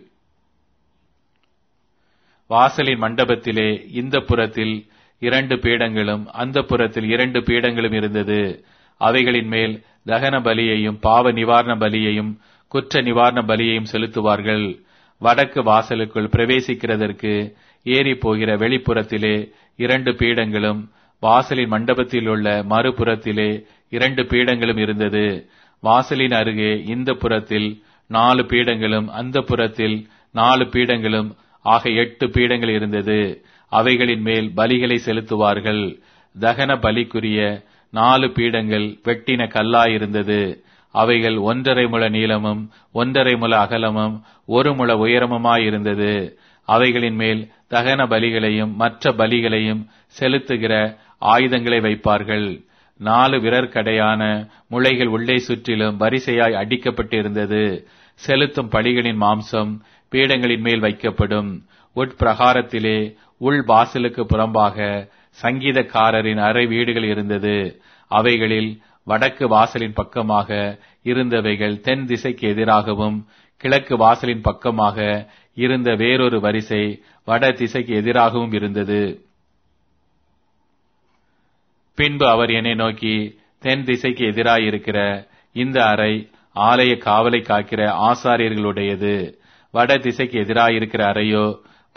[SPEAKER 1] வாசலின் மண்டபத்திலே இந்த புறத்தில் இரண்டு பீடங்களும் அந்த புறத்தில் இரண்டு பீடங்களும் இருந்தது. அவைகளின் மேல் தகன பலியையும் பாவ நிவாரண பலியையும் குற்ற நிவாரண பலியையும் செலுத்துவார்கள். வடக்கு வாசலுக்குள் பிரவேசிக்கிறதற்கு ஏறி போகிற வெளிப்புறத்திலே இரண்டு பீடங்களும் வாசலின் மண்டபத்தில் உள்ள மறுபுறத்திலே இரண்டு பீடங்களும் இருந்தது. வாசலின் அருகே இந்த புறத்தில் நாலு பீடங்களும் அந்த புறத்தில் நாலு பீடங்களும் ஆக எட்டு பீடங்கள் இருந்தது. அவைகளின் மேல் பலிகளை செலுத்துவார்கள். தகன பலிக்குரிய நாலு பீடங்கள் வெட்டின கல்லாயிருந்தது. அவைகள் ஒன்றரை முழ நீளமும் ஒன்றரை முழ அகலமும் ஒரு முழ உயரமுமாயிருந்தது. அவைகளின் மேல் தகன பலிகளையும் மற்ற பலிகளையும் செலுத்துகிற ஆயுதங்களை வைப்பார்கள். நாலு விரற்கடையான முளைகள் உள்ளே சுற்றிலும் வரிசையாய் அடிக்கப்பட்டிருந்தது. செலுத்தும் பலிகளின் மாம்சம் பீடங்களின் மேல் வைக்கப்படும். உட்பிரகாரத்திலே உள் வாசலுக்கு புறம்பாக சங்கீதக்காரரின் அறை வீடுகள் இருந்தது. அவைகளில் வடக்கு வாசலின் பக்கமாக இருந்தவைகள் தென் திசைக்கு எதிராகவும் கிழக்கு வாசலின் பக்கமாக இருந்த வேறொரு வரிசை வட திசைக்கு எதிராகவும் இருந்தது. பின்பு அவர் என்னை நோக்கி, தென் திசைக்கு எதிராயிருக்கிற இந்த அறை ஆலய காவலை காக்கிற ஆசாரியர்களுடையது. வட திசைக்கு எதிராயிருக்கிற அறையோ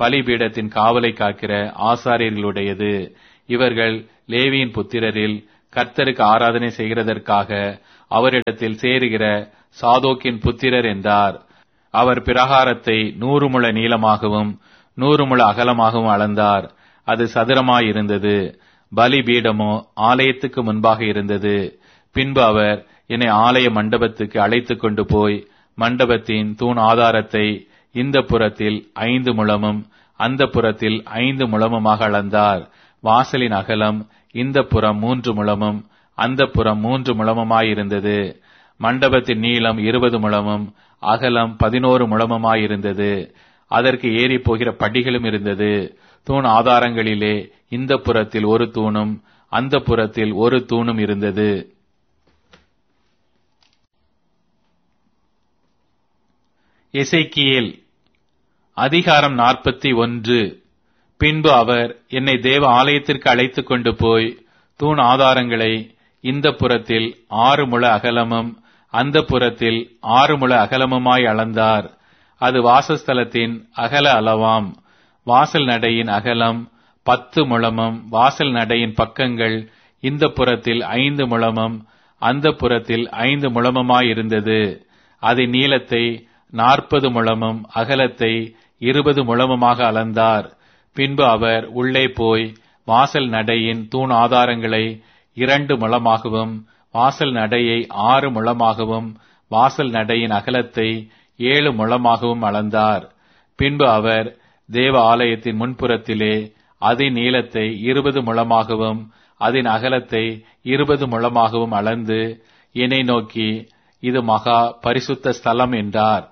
[SPEAKER 1] பலிபீடத்தின் காவலை காக்கிற ஆசாரியர்களுடையது. இவர்கள் லேவியின் புத்திரரில் கர்த்தருக்கு ஆராதனை செய்கிறதற்காக அவரிடத்தில் சேருகிற சாதோக்கின் புத்திரர் என்றார். அவர் பிரகாரத்தை நூறு முழ நீளமாகவும் நூறு முழ அகலமாகவும் அளந்தார். அது சதுரமாயிருந்தது. பலிபீடமோ ஆலயத்துக்கு முன்பாக இருந்தது. பின்பு அவர் என்னை ஆலய மண்டபத்துக்கு அழைத்து கொண்டு போய் மண்டபத்தின் தூண் ஆதாரத்தை இந்த புறத்தில் ஐந்து முழமும் அந்த புறத்தில் ஐந்து முழமுமாக அளந்தார். வாசலின் அகலம் இந்த புறம் மூன்று முழமும் அந்த புறம் மூன்று முழமுமாயிருந்தது. மண்டபத்தின் நீளம் இருபது முழமும் அகலம் பதினோரு முழமுமாயிருந்தது. அதற்கு ஏறி போகிற படிகளும் இருந்தது. தூண் ஆதாரங்களிலே இந்த புறத்தில் ஒரு தூணும் அந்த புறத்தில் ஒரு தூணும் இருந்தது. எசேக்கியேல் அதிகாரம் நாற்பத்தி ஒன்று. பின்பு அவர் என்னை தேவ ஆலயத்திற்கு அழைத்துக் கொண்டு போய் தூண் ஆதாரங்களை இந்த புறத்தில் ஆறு முழ அகலமும் அந்த புறத்தில் ஆறு முழ அகலமுமாய் அளந்தார். அது வாசஸ்தலத்தின் அகல அளவாம். வாசல் நடையின் அகலம் பத்து முழமும் வாசல் நடையின் பக்கங்கள் இந்த புறத்தில் ஐந்து முழமும் அந்த புறத்தில் ஐந்து முழமுமாயிருந்தது. அதன் நீளத்தை நாற்பது முழமும் அகலத்தை இருபது முழமுமாக அளந்தார். பின்பு அவர் உள்ளே போய் வாசல் நடையின் தூண் ஆதாரங்களை இரண்டு முழமாகவும் வாசல் நடையை ஆறு முழமாகவும் வாசல் நடையின் அகலத்தை ஏழு முழமாகவும் அளந்தார். பின்பு அவர் தேவ ஆலயத்தின் முன்புறத்திலே அதன் நீளத்தை இருபது முழமாகவும் அதன் அகலத்தை இருபது முழமாகவும் அளந்து என்னை நோக்கி, இது மகா பரிசுத்த ஸ்தலம் என்றார்.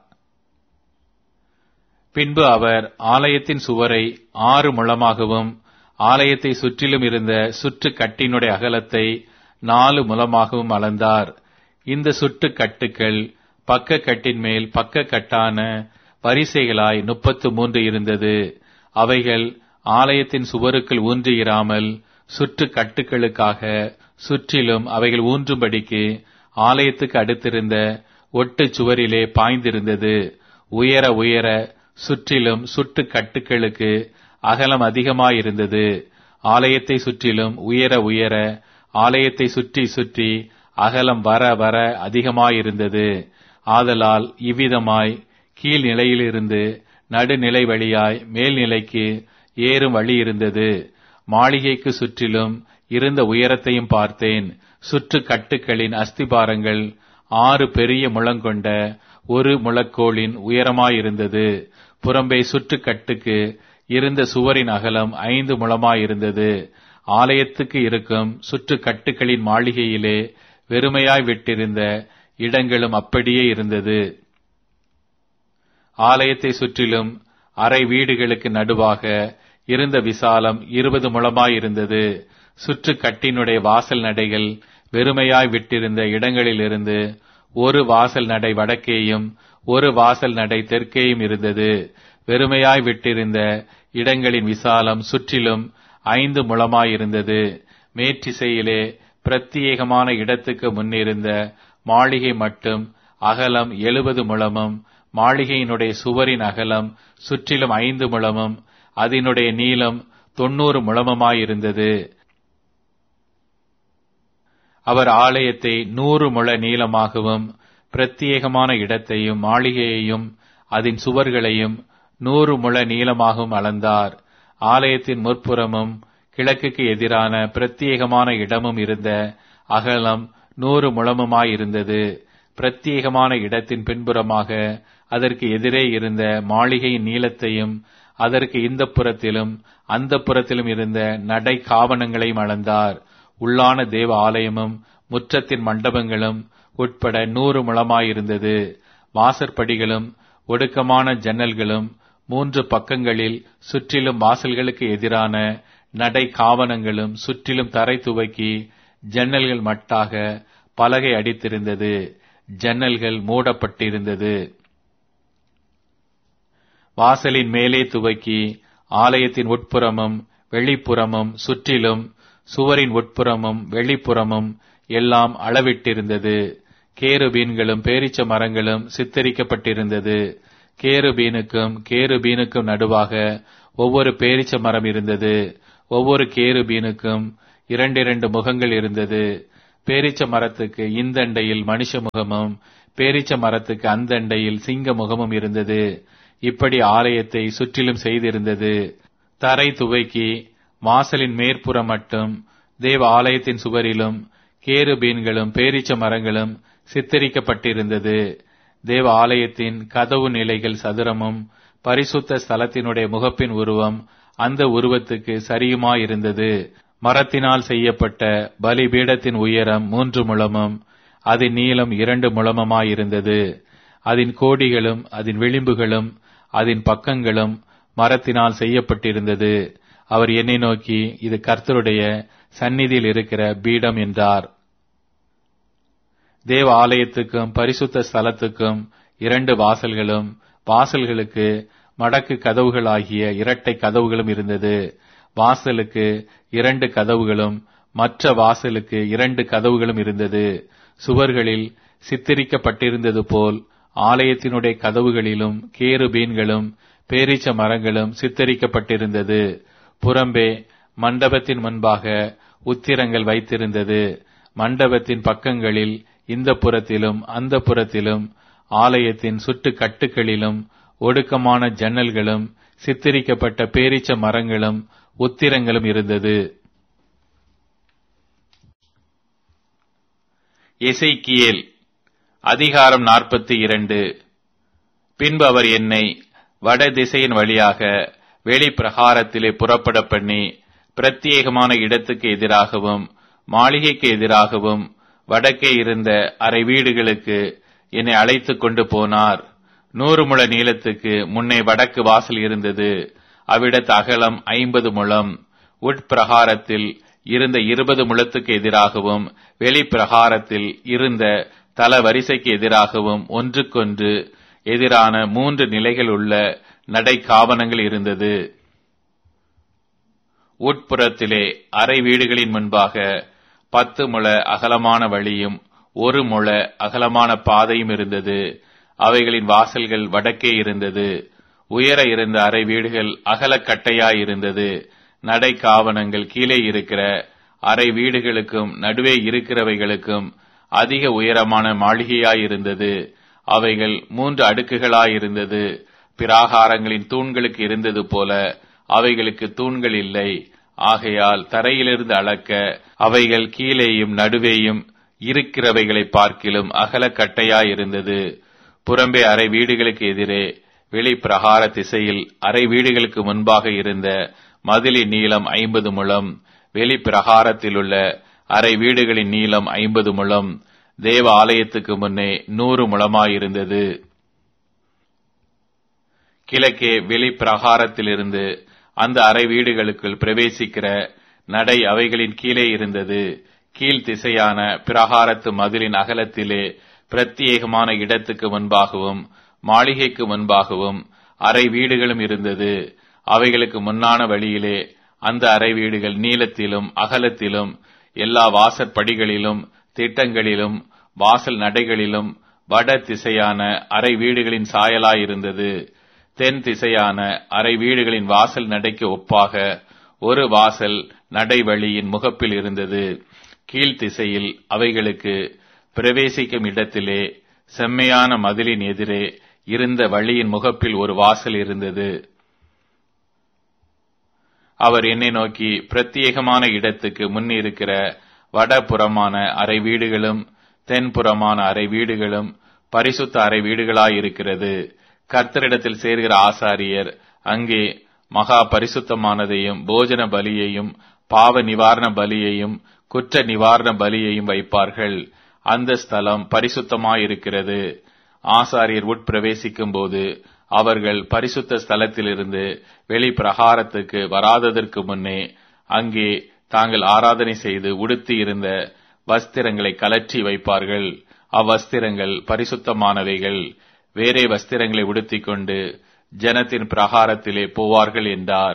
[SPEAKER 1] பின்பு அவர் ஆலயத்தின் சுவரை ஆறு முழமாகவும் ஆலயத்தை சுற்றிலும் இருந்த சுற்று கட்டினுடைய அகலத்தை நாலு முழமாகவும் அளந்தார். இந்த சுற்று கட்டுக்கள் பக்க கட்டின் மேல் பக்க கட்டான வரிசைகளாய் முப்பத்து மூன்று இருந்தது. அவைகள் ஆலயத்தின் சுவருக்குள் ஊன்றியிராமல் சுற்று கட்டுக்களுக்காக சுற்றிலும் அவைகள் ஊன்றும்படிக்கு ஆலயத்துக்கு அடுத்திருந்த ஒட்டு சுவரிலே பாய்ந்திருந்தது. உயர உயர சுற்றிலும் சுட்டு கட்டுக்களுக்கு அகலம் அதிகமாயிருந்தது. ஆலயத்தை சுற்றிலும் உயர உயர ஆலயத்தை சுற்றி சுற்றி அகலம் வர வர அதிகமாயிருந்தது. ஆதலால் இவ்விதமாய் கீழ்நிலையிலிருந்து நடுநிலை வழியாய் மேல்நிலைக்கு ஏறும் வழி இருந்தது. மாளிகைக்கு சுற்றிலும் இருந்த உயரத்தையும் பார்த்தேன். சுற்று கட்டுக்களின் அஸ்திபாரங்கள் ஆறு பெரிய முழங்கொண்ட ஒரு முழக்கோளின் உயரமாயிருந்தது. புறம்பே சுற்று கட்டுக்கு இருந்த சுவரின் அகலம் ஐந்து முழமாயிருந்தது. ஆலயத்துக்கு இருக்கும் சுற்று கட்டுக்களின் மாளிகையிலே வெறுமையாய் விட்டிருந்த இடங்களும் அப்படியே இருந்தது. ஆலயத்தை சுற்றிலும் அறை வீடுகளுக்கு நடுவாக இருந்த விசாலம் இருபது முழமாயிருந்தது. சுற்று கட்டினுடைய வாசல் நடைகள் வெறுமையாய் விட்டிருந்த இடங்களிலிருந்து ஒரு வாசல் நடை வடக்கேயும் ஒரு வாசல் நடை தெற்கேயும் இருந்தது. வெறுமையாய் விட்டிருந்த இடங்களின் விசாலம் சுற்றிலும் ஐந்து முழமாயிருந்தது. மேற்றிசையிலே பிரத்தியேகமான இடத்துக்கு முன்னிருந்த மாளிகை மட்டும் அகலம் எழுபது முழமும் மாளிகையினுடைய சுவரின் அகலம் சுற்றிலும் ஐந்து முழமும் அதனுடைய நீளம் தொன்னூறு முழமுமாயிருந்தது. அவர் ஆலயத்தை நூறு முழ நீளமாகவும் பிரத்தியேகமான இடத்தையும் மாளிகையையும் அதன் சுவர்களையும் நூறு முழ நீளமாகவும் அளந்தார். ஆலயத்தின் முற்புறமும் கிழக்குக்கு எதிரான பிரத்தியேகமான இடமும் இருந்த அகலம் நூறு முழமுமாயிருந்தது. பிரத்தியேகமான இடத்தின் பின்புறமாக அதற்கு எதிரே இருந்த மாளிகையின் நீளத்தையும் அதற்கு இந்த புறத்திலும் அந்த புறத்திலும் இருந்த நடை காவணங்களையும் அளந்தார். உள்ளான தேவ ஆலயமும் முற்றத்தின் மண்டபங்களும் உட்பட நூறு முழமாயிருந்தது. வாசற்படிகளும் ஒடுக்கமான ஜன்னல்களும் மூன்று பக்கங்களில் சுற்றிலும் வாசல்களுக்கு எதிரான நடை காவணங்களும் சுற்றிலும் தரை துவக்கி ஜன்னல்கள் மட்டாக பலகை அடித்திருந்தது. ஜன்னல்கள் மூடப்பட்டிருந்தது. வாசலின் மேலே துவக்கி ஆலயத்தின் உட்புறமும் வெளிப்புறமும் சுற்றிலும் சுவரின் உட்புறமும் வெளிப்புறமும் எல்லாம் அளவிட்டிருந்தது. கேருபீன்களும் பேரீச்ச மரங்களும் சித்தரிக்கப்பட்டிருந்தது. கேருபீனுக்கும் கேருபீனுக்கும் நடுவாக ஒவ்வொரு பேரீச்ச மரம் இருந்தது. ஒவ்வொரு கேருபீனுக்கும் இரண்டிரண்டு முகங்கள் இருந்தது. பேரீச்ச மரத்துக்கு இந்தண்டையில் மனுஷ முகமும் பேரீச்ச மரத்துக்கு அந்தண்டையில் சிங்க முகமும் இருந்தது. இப்படி ஆலயத்தை சுற்றிலும் செய்திருந்தது. தரை துவைக்கி வாசலின் மேற்புறம் மட்டும் தேவ ஆலயத்தின் சுவரிலும் கேருபீன்களும் பேரீச்ச மரங்களும் சித்தரிக்கப்பட்டிருந்தது. தேவ ஆலயத்தின் கதவு நிலைகள் சதுரமும் பரிசுத்த ஸ்தலத்தினுடைய முகப்பின் உருவம் அந்த உருவத்துக்கு சரியுமாயிருந்தது. மரத்தினால் செய்யப்பட்ட பலிபீடத்தின் உயரம் மூன்று முழமும் அதன் நீளம் இரண்டு முழமுமாயிருந்தது. அதன் கோடிகளும் அதன் விளிம்புகளும் அதன் பக்கங்களும் மரத்தினால் செய்யப்பட்டிருந்தது. அவர் என்னை நோக்கி, இது கர்த்தருடைய சந்நிதியில் இருக்கிற பீடம் என்றார். தேவ ஆலயத்துக்கும் பரிசுத்த ஸ்தலத்துக்கும் இரண்டு வாசல்களும், வாசல்களுக்கு மடக்கு கதவுகளாகிய இரட்டை கதவுகளும் இருந்தது. வாசலுக்கு இரண்டு கதவுகளும் மற்ற வாசலுக்கு இரண்டு கதவுகளும் இருந்தது. சுவர்களில் சித்தரிக்கப்பட்டிருந்தது போல் ஆலயத்தினுடைய கதவுகளிலும் கேருபீன்களும் பேரீச்ச மரங்களும் சித்தரிக்கப்பட்டிருந்தது. புறம்பே மண்டபத்தின் முன்பாக உத்திரங்கள் வைத்திருந்தது. மண்டபத்தின் பக்கங்களில் இந்த புறத்திலும் அந்த புறத்திலும் ஆலயத்தின் சுட்டு கட்டுகளிலும் ஒடுக்கமான ஜன்னல்களும் சித்தரிக்கப்பட்ட பேரீச்ச மரங்களும் உத்திரங்களும் இருந்தது. எசேக்கியேல் அதிகாரம் நாற்பத்தி இரண்டு. பின்பு அவர் என்னை வட திசையின் வழியாக வெளி பிரகாரத்திலே புறப்பட பண்ணி பிரத்யேகமான இடத்துக்கு எதிராகவும் மாளிகைக்கு எதிராகவும் வடக்கே இருந்த அறை வீடுகளுக்கு என்னை அழைத்துக் கொண்டு போனார். நூறு முழ நீளத்துக்கு முன்னே வடக்கு வாசல் இருந்தது. அவ்விடத்து அகலம் ஐம்பது முழம். உட்பிரகாரத்தில் இருந்த இருபது முழத்துக்கு எதிராகவும் வெளிப்பிரகாரத்தில் இருந்த தல வரிசைக்கு எதிராகவும் ஒன்றுக்கொன்று எதிரான மூன்று நிலைகள் உள்ள நடை காவனங்கள் இருந்தது. உட்புறத்திலே அறை வீடுகளின் முன்பாக பத்து முழ அகலமான வழியும் ஒரு முழ அகலமான பாதையும் இருந்தது. அவைகளின் வாசல்கள் வடக்கே இருந்தது. உயர இருந்த அறை வீடுகள் அகலக்கட்டையாயிருந்தது. நடை காவனங்கள் கீழே இருக்கிற அறை வீடுகளுக்கும் நடுவே இருக்கிறவைகளுக்கும் அதிக உயரமான மாளிகையாயிருந்தது. அவைகள் மூன்று அடுக்குகளாயிருந்தது. பிராகாரங்களின் தூண்களுக்கு இருந்தது போல அவைகளுக்கு தூண்கள் இல்லை. ஆகையால் தரையிலிருந்து அளக்க அவைகள் கீழேயும் நடுவேயும் இருக்கிறவைகளை பார்க்கிலும் அகலக்கட்டையாயிருந்தது. புறம்பே அறை வீடுகளுக்கு எதிரே வெளி பிரகார திசையில் அறை வீடுகளுக்கு முன்பாக இருந்த மதிலின் நீளம் ஐம்பது முழம். வெளி பிரகாரத்திலுள்ள அறை வீடுகளின் நீளம் ஐம்பது முழம். தேவ ஆலயத்துக்கு முன்னே நூறு முழமாயிருந்தது. கிழக்கே வெளி பிரகாரத்திலிருந்து அந்த அறை வீடுகளுக்குள் பிரவேசிக்கிற நடை அவைகளின் கீழே இருந்தது. கீழ் திசையான பிரகாரத்து மதிலின் அகலத்திலே பிரத்யேகமான இடத்துக்கு முன்பாகவும் மாளிகைக்கு முன்பாகவும் அறை வீடுகளும் இருந்தது. அவைகளுக்கு முன்னான வழியிலே அந்த அறை வீடுகள் நீளத்திலும் அகலத்திலும் எல்லா வாசற்படிகளிலும் திட்டங்களிலும் வாசல் நடைகளிலும் வட திசையான அறை வீடுகளின் சாயலாயிருந்தது. தென் திசையான அறை வீடுகளின் வாசல் நடைக்கு ஒப்பாக ஒரு வாசல் நடைவழியின் முகப்பில் இருந்தது. கீழ்த்திசையில் அவைகளுக்கு பிரவேசிக்கும் இடத்திலே செம்மையான மதிலின் எதிரே இருந்த வழியின் முகப்பில் ஒரு வாசல் இருந்தது. அவர் என்னை நோக்கி, பிரத்யேகமான இடத்துக்கு முன் இருக்கிற வடபுறமான அறை வீடுகளும் தென்புறமான அறை வீடுகளும் பரிசுத்த அறை வீடுகளாயிருக்கிறது. கர்த்தரிடத்தில் சேர்கிற ஆசாரியர் அங்கே மகா பரிசுத்தமானதையும் போஜன பலியையும் பாவ நிவாரண பலியையும் குற்ற நிவாரண பலியையும் வைப்பார்கள். அந்த ஸ்தலம் பரிசுத்தமாயிருக்கிறது. ஆசாரியர் உட்பிரவேசிக்கும் போது அவர்கள் பரிசுத்த ஸ்தலத்திலிருந்து வெளி பிரகாரத்துக்கு வராததற்கு முன்னே அங்கே தாங்கள் ஆராதனை செய்து உடுத்தி இருந்த வஸ்திரங்களை கலற்றி வைப்பார்கள். அவ்வஸ்திரங்கள் பரிசுத்தமானவைகள். வேறே வஸ்திரங்களை உடுத்திக் கொண்டு ஜனத்தின் பிரகாரத்திலே போவார்கள் என்றார்.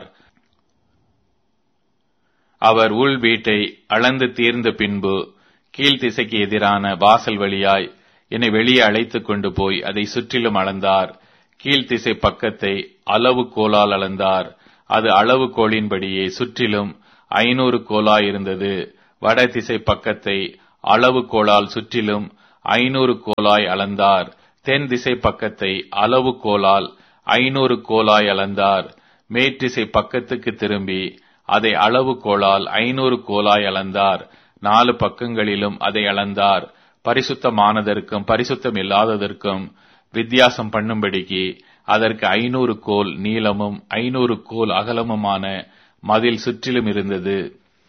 [SPEAKER 1] அவர் உள் வீட்டை அளந்து தீர்ந்த பின்பு கீழ்த்திசைக்கு எதிரான வாசல் வழியாய் என்னை வெளியே அழைத்துக் கொண்டு போய் அதை சுற்றிலும் அளந்தார். கீழ்த்திசை பக்கத்தை அளவு கோலால் அளந்தார். அது அளவு கோலின்படியே சுற்றிலும் ஐநூறு கோலாய் இருந்தது. வடதிசை பக்கத்தை அளவு கோலால் சுற்றிலும் ஐநூறு கோலாய் அளந்தார். தென் திசை பக்கத்தை அளவு கோலால் ஐநூறு கோலாய் அளந்தார். மேற்றிசை பக்கத்துக்கு திரும்பி அதை அளவு கோலால் ஐநூறு கோலாய் அளந்தார். நாலு பக்கங்களிலும் அதை அளந்தார். பரிசுத்தமானதற்கும் பரிசுத்தம் இல்லாததற்கும் வித்தியாசம் பண்ணும்படிக்கு அதற்கு ஐநூறு கோல் நீளமும் ஐநூறு கோல் அகலமுமான மதில் சுற்றிலும் இருந்தது.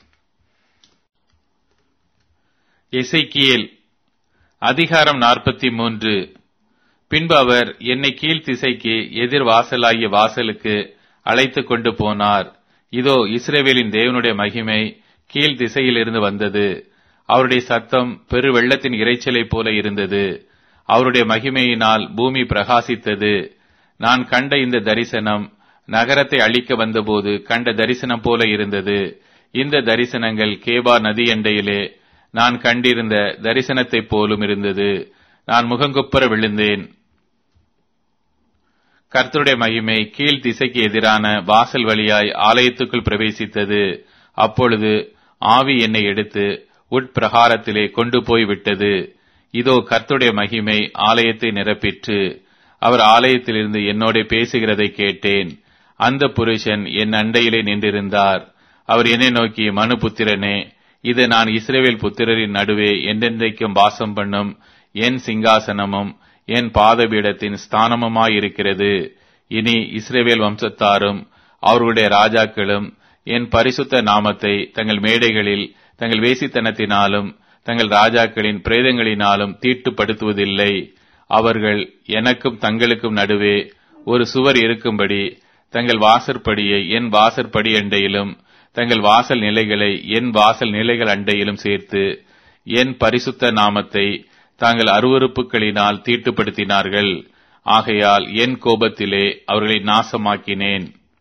[SPEAKER 1] எசேக்கியேல் அதிகாரம் நாற்பத்தி மூன்று. பின்பு அவர் என்னை கீழ் திசைக்கு எதிர் வாசலாகிய வாசலுக்கு அழைத்து கொண்டு போனார். இதோ, இஸ்ரவேலின் தேவனுடைய மகிமை கீழ் திசையிலிருந்து வந்தது. அவருடைய சத்தம் பெரு வெள்ளத்தின் இரைச்சலை போல இருந்தது. அவருடைய மகிமையினால் பூமி பிரகாசித்தது. நான் கண்ட இந்த தரிசனம் நகரத்தை அழிக்க வந்தபோது கண்ட தரிசனம் போல இருந்தது. இந்த தரிசனங்கள் கேபா நதி எண்டையிலே நான் கண்டிருந்த தரிசனத்தைப் போலும் இருந்தது. நான் முகங்குப்புற விழுந்தேன். கர்த்தருடைய மகிமை கீழ் திசைக்கு எதிரான வாசல் வழியாய் ஆலயத்துக்குள் பிரவேசித்தது. அப்பொழுது ஆவி என்னை எடுத்து உட்பிரகாரத்திலே கொண்டு போய் விட்டது. இதோ, கர்த்தருடைய மகிமை ஆலயத்தை நிரப்பிற்று. அவர் ஆலயத்திலிருந்து என்னோட பேசுகிறதை கேட்டேன். அந்த புருஷன் என் அண்டையிலே நின்றிருந்தார். அவர் என்னை நோக்கி, மனுபுத்திரனே, இது நான் இஸ்ரவேல் புத்திரரின் நடுவே என்றென்றைக்கும் வாசம் பண்ணும் என் சிங்காசனமும் என் பாதபீடத்தின் ஸ்தானமுமாயிருக்கிறது. இனி இஸ்ரவேல் வம்சத்தாரும் அவர்களுடைய ராஜாக்களும் என் பரிசுத்த நாமத்தை தங்கள் மேடைகளில் தங்கள் வேசித்தனத்தினாலும் தங்கள் ராஜாக்களின் பிரேதங்களினாலும் தீட்டுப்படுத்துவதில்லை. அவர்கள் எனக்கும் தங்களுக்கும் நடுவே ஒரு சுவர் இருக்கும்படி தங்கள் வாசற்படியை என் வாசற்படி அண்டையிலும் தங்கள் வாசல் நிலைகளை என் வாசல் நிலைகள் அண்டையிலும் சேர்த்து என் பரிசுத்த நாமத்தை தாங்கள் அருவருப்புகளினால் தீட்டுப்படுத்தினார்கள். ஆகையால் என் கோபத்திலே அவர்களை நாசமாக்கினேன்.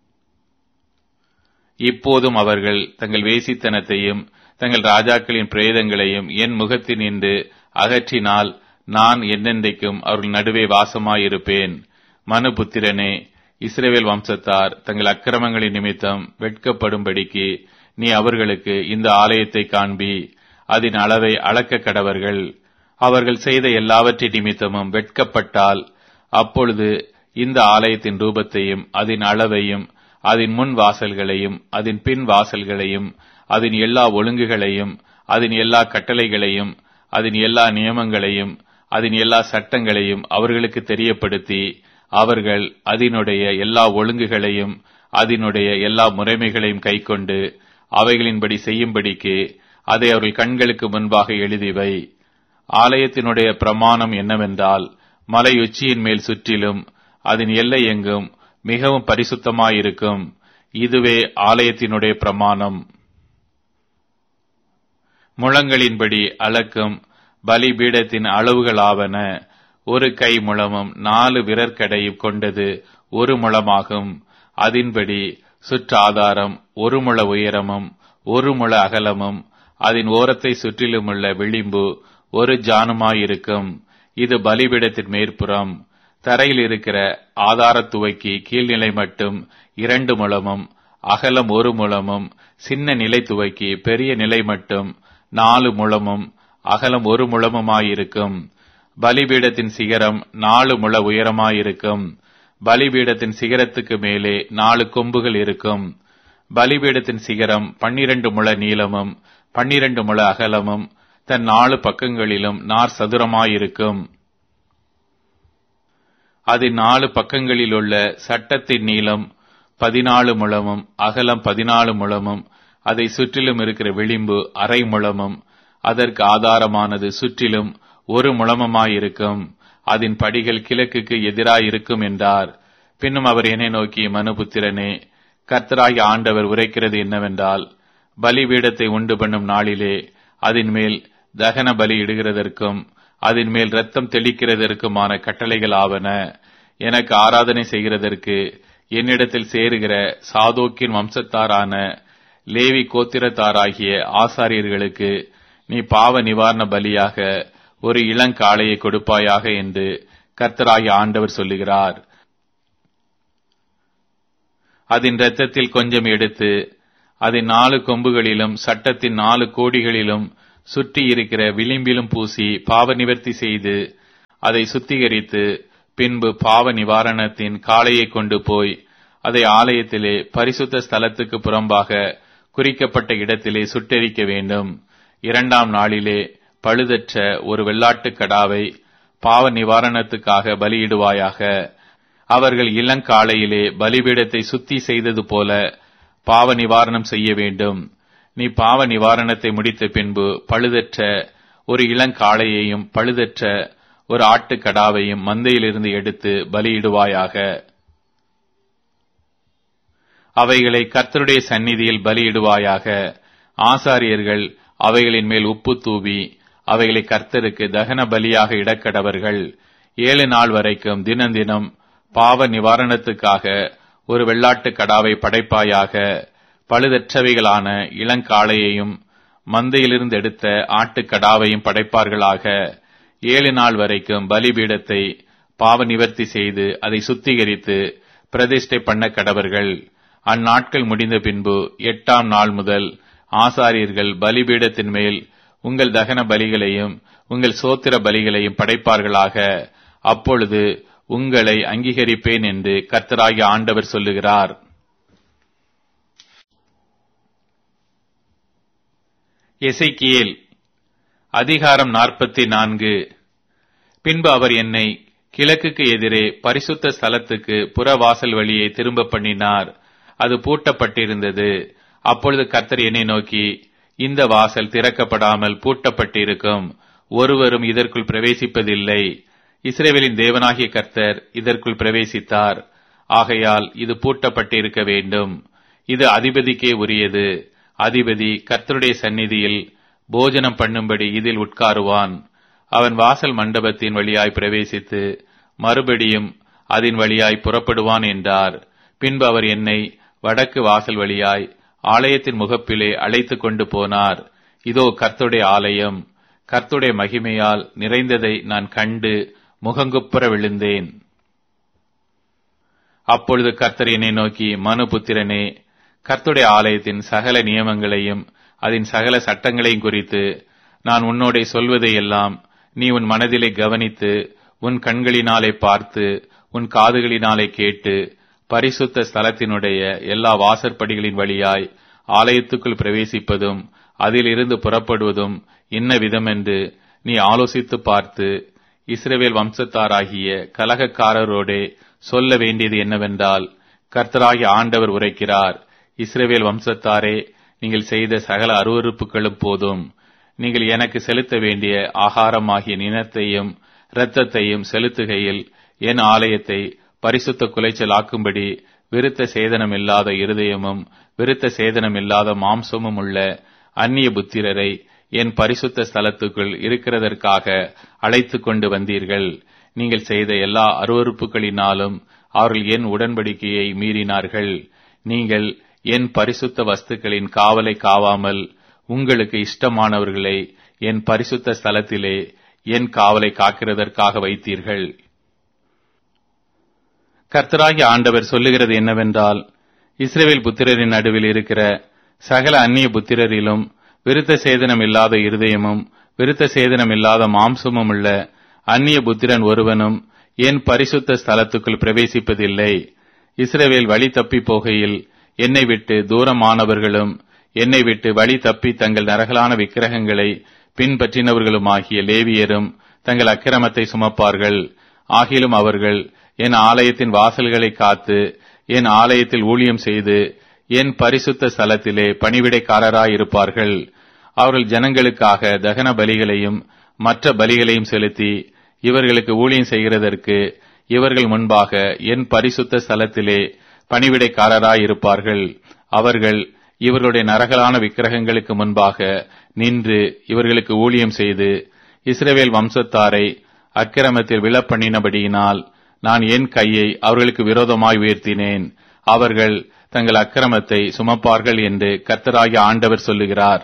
[SPEAKER 1] இப்போதும் அவர்கள் தங்கள் வேசித்தனத்தையும் தங்கள் ராஜாக்களின் பிரேதங்களையும் என் முகத்தினின்று அகற்றினால் நான் என்னென்றைக்கும் அவர்கள் நடுவே வாசமாயிருப்பேன். மனுபுத்திரனே, இஸ்ரவேல் வம்சத்தார் தங்கள் அக்கிரமங்களின் நிமித்தம் வெட்கப்படும்படிக்கு நீ அவர்களுக்கு இந்த ஆலயத்தை காண்பி. அதன் அளவை அளக்க கடவர்கள். அவர்கள் செய்த எல்லாவற்றின் நிமித்தமும் வெட்கப்பட்டால் அப்பொழுது இந்த ஆலயத்தின் ரூபத்தையும் அதன் அளவையும் அதன் முன் வாசல்களையும் அதன் பின் வாசல்களையும் அதன் எல்லா ஒழுங்குகளையும் அதன் எல்லா கட்டளைகளையும் அதன் எல்லா நியமங்களையும் அதன் எல்லா சட்டங்களையும் அவர்களுக்கு தெரியப்படுத்தி அவர்கள் அதனுடைய எல்லா ஒழுங்குகளையும் அதனுடைய எல்லா முறைமைகளையும் கைக்கொண்டு அவைகளின்படி செய்யும்படிக்கு அதை அவர்கள் கண்களுக்கு முன்பாக எழுதிவை. ஆலயத்தினுடைய பிரமாணம் என்னவென்றால், மலை உச்சியின் மேல் சுற்றிலும் அதன் எல்லை எங்கும் மிகவும் பரிசுத்தமாயிருக்கும். இதுவே ஆலயத்தினுடைய பிரமாணம். முழங்களின்படி அளக்கும் பலிபீடத்தின் அளவுகளாவன. ஒரு கை முழமும் நாலு விரற்கடையும் கொண்டது ஒரு முழமாகும். அதன்படி சுற்றாதாரம் ஒரு முழ உயரமும் ஒரு முழ அகலமும் அதன் ஓரத்தை சுற்றிலுமுள்ள விளிம்பு ஒரு ஜானுமாயிருக்கும். இது பலிபீடத்தின் மேற்புறம். தரையில் இருக்கிற ஆதாரத்துவைக்கு கீழ்நிலை மட்டும் இரண்டு முழமும் அகலம் ஒரு முழமும் சின்ன நிலை துவைக்கு பெரிய நிலை மட்டும் நாலு முழமும் அகலம் ஒரு முழமுமாயிருக்கும். பலிபீடத்தின் சிகரம் நாலு முழ உயரமாயிருக்கும். பலிபீடத்தின் சிகரத்துக்கு மேலே நாலு கொம்புகள் இருக்கும். பலிபீடத்தின் சிகரம் பன்னிரண்டு முழ நீளமும் பன்னிரண்டு முழ அகலமும் தன் நாலு பக்கங்களிலும் நார் சதுரமாயிருக்கும். அதன் நாலு பக்கங்களிலுள்ள சட்டத்தின் நீளம் பதினாலு முழமும் அகலம் பதினாலு முழமும் அதை சுற்றிலும் இருக்கிற விளிம்பு அரை முழமும் அதற்கு ஆதாரமானது சுற்றிலும் ஒரு முழமுமாயிருக்கும். அதன் படிகள் கிழக்குக்கு எதிராயிருக்கும் என்றார். பின்னும் அவர் என்னை நோக்கி, மனுபுத்திரனே, கர்த்தராகிய ஆண்டவர் உரைக்கிறது என்னவென்றால், பலிபீடத்தை உண்டு பண்ணும் நாளிலே அதன் மேல் தகன பலி இடுகிறதற்கும் அதன் மேல் இரத்தம் தெளிக்கிறதற்குமான கட்டளைகள் ஆவன. எனக்கு ஆராதனை செய்கிறதற்கு என்னிடத்தில் சேருகிற சாதோக்கின் வம்சத்தாரான லேவி கோத்திரத்தாராகிய ஆசாரியர்களுக்கு நீ பாவ நிவாரண பலியாக ஒரு இளங்காளையை கொடுப்பாயாக என்று கர்த்தராகிய ஆண்டவர் சொல்லுகிறார். அதன் இரத்தத்தில் கொஞ்சம் எடுத்து அதை நாலு கொம்புகளிலும் சட்டத்தின் நாலு கோடிகளிலும் சுற்றி இருக்கிற விளிம்பிலும் பூசி பாவ நிவர்த்தி செய்து அதை சுத்திகரித்து பின்பு பாவ நிவாரணத்தின் காளையை கொண்டு போய் அதை ஆலயத்திலே பரிசுத்த ஸ்தலத்துக்கு புறம்பாக குறிக்கப்பட்ட இடத்திலே சுட்டெரிக்க வேண்டும். இரண்டாம் நாளிலே பழுதற்ற ஒரு வெள்ளாட்டுக் கடாவை பாவ நிவாரணத்துக்காக பலியிடுவாயாக. அவர்கள் இளங்காளையிலே பலிபீடத்தை சுத்தி செய்தது போல பாவ நிவாரணம் செய்ய வேண்டும். நீ பாவ நிவாரணத்தை முடித்த பின்பு பழுதற்ற ஒரு இளங்காளையையும் பழுதற்ற ஒரு ஆட்டுக்கடாவையும் மந்தையிலிருந்து எடுத்து பலியிடுவாயாக. அவைகளை கர்த்தருடைய சந்நிதியில் பலியிடுவாயாக. ஆசாரியர்கள் அவைகளின் மேல் உப்பு தூவி அவைகளை கர்த்தருக்கு தகன பலியாக இடக்கடவர்கள். ஏழு நாள் வரைக்கும் தினந்தினம் பாவ நிவாரணத்துக்காக ஒரு வெள்ளாட்டுக் கடாவை படைப்பாயாக. பழுதற்றவைகளான இளங்காளையையும் மந்தையிலிருந்து எடுத்த ஆட்டுக்கடாவையும் படைப்பார்களாக. ஏழு நாள் வரைக்கும் பலிபீடத்தை பாவ நிவர்த்தி செய்து அதை சுத்திகரித்து பிரதிஷ்டை பண்ண கடவர்கள். அந்நாட்கள் முடிந்த பின்பு எட்டாம் நாள் முதல் ஆசாரியர்கள் பலிபீடத்தின் மேல் உங்கள் தகன பலிகளையும் உங்கள் சோத்திர பலிகளையும் படைப்பார்களாக. அப்பொழுது உங்களை அங்கீகரிப்பேன் என்று கர்த்தராகிய ஆண்டவர் சொல்லுகிறார். எசேக்கியேல் அதிகாரம் நாற்பத்தி நான்கு. பின்பு அவர் என்னை கிழக்குக்கு எதிரே பரிசுத்த ஸ்தலத்துக்கு புறவாசல் வழியை திரும்ப பண்ணினார். அது பூட்டப்பட்டிருந்தது. அப்பொழுது கர்த்தர் என்னை நோக்கி, இந்த வாசல் திறக்கப்படாமல் பூட்டப்பட்டிருக்கும், ஒருவரும் இதற்குள் பிரவேசிப்பதில்லை. இஸ்ரவேலின் தேவனாகிய கர்த்தர் இதற்குள் பிரவேசித்தார். ஆகையால் இது பூட்டப்பட்டிருக்க வேண்டும். இது அதிபதிக்கே உரியது. அதிபதி கர்த்தருடைய சந்நிதியில் போஜனம் பண்ணும்படி இதில் உட்காருவான். அவன் வாசல் மண்டபத்தின் வழியாய் பிரவேசித்து மறுபடியும் அதன் வழியாய் புறப்படுவான் என்றார். பின்பு அவர் என்னை வடக்கு வாசல் வழியாய் ஆலயத்தின் முகப்பிலே அழைத்து கொண்டு போனார். இதோ கர்த்தருடைய ஆலயம் கர்த்தருடைய மகிமையால் நிறைந்ததை நான் கண்டு முகங்குப்புற விழுந்தேன். அப்பொழுது கர்த்தர் என்னை நோக்கி, மனுபுத்திரனே, கர்த்தருடைய ஆலயத்தின் சகல நியமங்களையும் அதன் சகல சட்டங்களையும் குறித்து நான் உன்னோடே சொல்வதையெல்லாம் நீ உன் மனதிலே கவனித்து உன் கண்களினாலே பார்த்து உன் காதுகளினாலே கேட்டு பரிசுத்த ஸ்தலத்தினுடைய எல்லா வாசற்படிகளின் வழியாய் ஆலயத்துக்குள் பிரவேசிப்பதும் அதிலிருந்து புறப்படுவதும் என்ன விதமென்று நீ ஆலோசித்து பார்த்து இஸ்ரவேல் வம்சத்தாராகிய கலகக்காரரோடே சொல்ல வேண்டியது என்னவென்றால், கர்த்தராகிய ஆண்டவர் உரைக்கிறார், இஸ்ரவேல் வம்சத்தாரே, நீங்கள் செய்த சகல அருவருப்புகளும் போதும். நீங்கள் எனக்கு செலுத்த வேண்டிய ஆகாரமாகிய நினத்தையும் இரத்தத்தையும் செலுத்துகையில் என் ஆலயத்தை பரிசுத்த குலைச்சலாக்கும்படி விருத்த சேதனம் இல்லாத இருதயமும் விருத்த சேதனம் இல்லாத மாம்சமும் உள்ள அந்நிய புத்திரரை என் பரிசுத்த ஸ்தலத்துக்குள் இருக்கிறதற்காக அழைத்து கொண்டு வந்தீர்கள். நீங்கள் செய்த எல்லா அருவருப்புகளினாலும் அவர்கள் என் உடன்படிக்கையை மீறினார்கள். நீங்கள் என் பரிசுத்த வஸ்துக்களின் காவலை காவாமல் உங்களுக்கு இஷ்டமானவர்களை என் பரிசுத்த ஸ்தலத்திலே என் காவலை காக்கிறதற்காக வைத்தீர்கள். கர்த்தராகிய ஆண்டவர் சொல்லுகிறது என்னவென்றால், இஸ்ரவேல் புத்திரரின் நடுவில் இருக்கிற சகல அந்நிய புத்திரரிலும் விருத்த சேதனம் இல்லாத இருதயமும் விருத்த சேதனம் இல்லாத மாம்சமும் உள்ள அந்நிய புத்திரன் ஒருவனும் என் பரிசுத்த ஸ்தலத்துக்குள் பிரவேசிப்பதில்லை. இஸ்ரவேல் வழி தப்பி போகையில் என்னை விட்டு தூரமானவர்களும் என்னை விட்டு வழி தப்பி தங்கள் நரகலான விக்கிரகங்களை பின்பற்றினவர்களுமாகிய லேவியரும் தங்கள் அக்கிரமத்தை சுமப்பார்கள். ஆகிலும் அவர்கள் என் ஆலயத்தின் வாசல்களை காத்து என் ஆலயத்தில் ஊழியம் செய்து என் பரிசுத்த ஸ்தலத்திலே பணிவிடைக்காரராயிருப்பார்கள். அவர்கள் ஜனங்களுக்காக தகன பலிகளையும் மற்ற பலிகளையும் செலுத்தி இவர்களுக்கு ஊழியம் செய்கிறதற்கு இவர்கள் முன்பாக என் பரிசுத்த ஸ்தலத்திலே பணிவிடைக்காரராயிருப்பார்கள். அவர்கள் இவர்களுடைய நரகலான விக்கிரகங்களுக்கு முன்பாக நின்று இவர்களுக்கு ஊழியம் செய்து இஸ்ரவேல் வம்சத்தாரை அக்கிரமத்தில் விழப்பண்ணினபடியினால் நான் என் கையை அவர்களுக்கு விரோதமாய் உயர்த்தினேன். அவர்கள் தங்கள் அக்கிரமத்தை சுமப்பார்கள் என்று கர்த்தராகிய ஆண்டவர் சொல்லுகிறார்.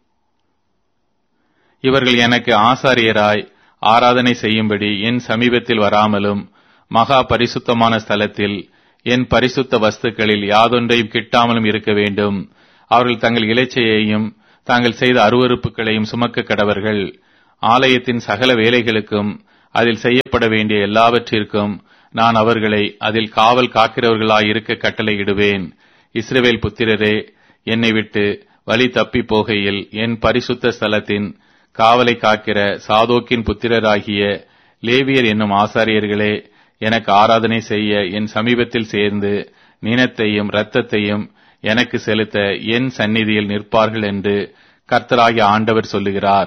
[SPEAKER 1] இவர்கள் எனக்கு ஆசாரியராய் ஆராதனை செய்யும்படி என் சமீபத்தில் வராமலும் மகா பரிசுத்தமான ஸ்தலத்தில் என் பரிசுத்த வஸ்துக்களில் யாதொன்றையும் கிட்டாமலும் இருக்க வேண்டும். அவர்கள் தங்கள் இலைச்சையையும் தாங்கள் செய்த அருவருப்புகளையும் சுமக்க கடவர்கள். ஆலயத்தின் சகல வேலைகளுக்கும் அதில் செய்யப்பட வேண்டிய எல்லாவற்றிற்கும் நான் அவர்களை அதில் காவல் காக்கிறவர்களாயிருக்க கட்டளையிடுவேன். இஸ்ரவேல் புத்திரரே, என்னை விட்டு வழி தப்பி போகையில் என் பரிசுத்த ஸ்தலத்தின் காவலை காக்கிற சாதோக்கின் புத்திரராகிய லேவியர் என்னும் ஆசாரியர்களே, எனக்கு ஆராதனை செய்ய என் சமீபத்தில் சேர்ந்து நினத்தையும் இரத்தத்தையும் எனக்கு செலுத்த என் சந்நிதியில் நிற்பார்கள் என்று கர்த்தராகிய ஆண்டவர் சொல்லுகிறார்.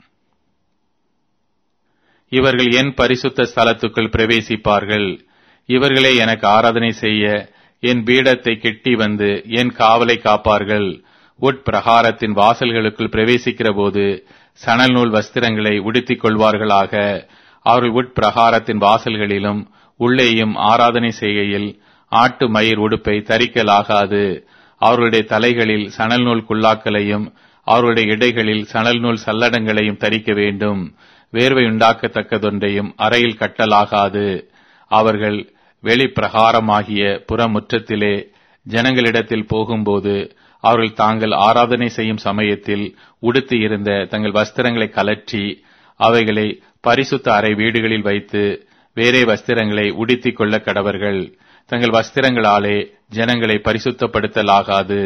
[SPEAKER 1] இவர்கள் என் பரிசுத்த ஸ்தலத்துக்குள் பிரவேசிப்பார்கள். இவர்களே எனக்கு ஆராதனை செய்ய என் பீடத்தை கெட்டி வந்து என் காவலை காப்பார்கள். உட்பிரகாரத்தின் வாசல்களுக்குள் பிரவேசிக்கிற போது சணல் நூல் வஸ்திரங்களை உடுத்திக் கொள்வார்களாக. அவர்கள் உட்பிரகாரத்தின் வாசல்களிலும் உள்ளேயும் ஆராதனை செய்கையில் ஆட்டு மயிர் உடுப்பை தரிக்கலாகாது. அவர்களுடைய தலைகளில் சணல் நூல் குல்லாக்களையும் அவர்களுடைய இடைகளில் சணல் நூல் சல்லடங்களையும் தரிக்க வேண்டும். வேர்வை உண்டாக்கத்தக்கதொன்றையும் அறையில் கட்டலாகாது. அவர்கள் வெளிப்பிரகாரமாகிய புறமுற்றத்திலே ஜனங்களிடத்தில் போகும்போது அவர்கள் தாங்கள் ஆராதனை செய்யும் சமயத்தில் உடுத்தி இருந்த தங்கள் வஸ்திரங்களை கலற்றி அவைகளை பரிசுத்த அறை வீடுகளில் வைத்து வேறே வஸ்திரங்களை உடுத்திக் கொள்ள கடவர்கள். தங்கள் வஸ்திரங்களாலே ஜனங்களை பரிசுத்தப்படுத்தலாகாது.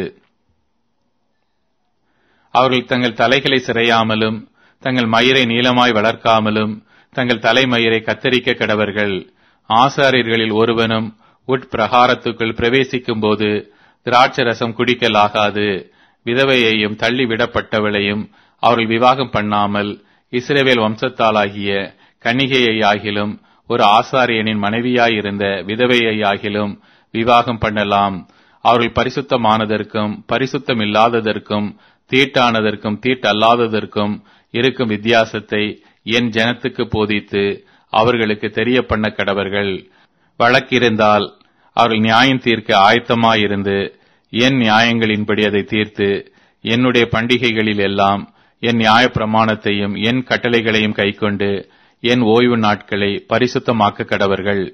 [SPEAKER 1] அவர்கள் தங்கள் தலைகளை சிறையாமலும் தங்கள் மயிரை நீளமாய் வளர்க்காமலும் தங்கள் தலைமயிரை கத்தரிக்க கடவர்கள். ஆசாரியர்களில் ஒருவனும் உட்பிரகாரத்துக்குள் பிரவேசிக்கும் போது திராட்சரசம் குடிக்கலாகாது. விதவையையும் தள்ளிவிடப்பட்டவளையும் அவர்கள் விவாகம் பண்ணாமல் இஸ்ரவேல் வம்சத்தாலாகிய கன்னிகையாகிலும் ஒரு ஆசாரியனின் மனைவியாயிருந்த விதவையாகிலும் விவாகம் பண்ணலாம். அவர்கள் பரிசுத்தமானதற்கும் பரிசுத்தம் இல்லாததற்கும் தீட்டானதற்கும் தீட்டல்லாததற்கும் இருக்கும் வித்தியாசத்தை என் ஜனத்துக்கு போதித்து அவர்களுக்கு தெரிய பண்ண கடவர்கள். வழக்கிருந்தால் அவர்கள் நியாயம் தீர்க்க ஆயத்தமாயிருந்து என் நியாயங்களின்படி அதை தீர்த்து என்னுடைய பண்டிகைகளில் எல்லாம் என் நியாய பிரமாணத்தையும் என் கட்டளைகளையும் கைக்கொண்டு என் ஓய்வு நாட்களை பரிசுத்தமாக்க கடவர்கள்.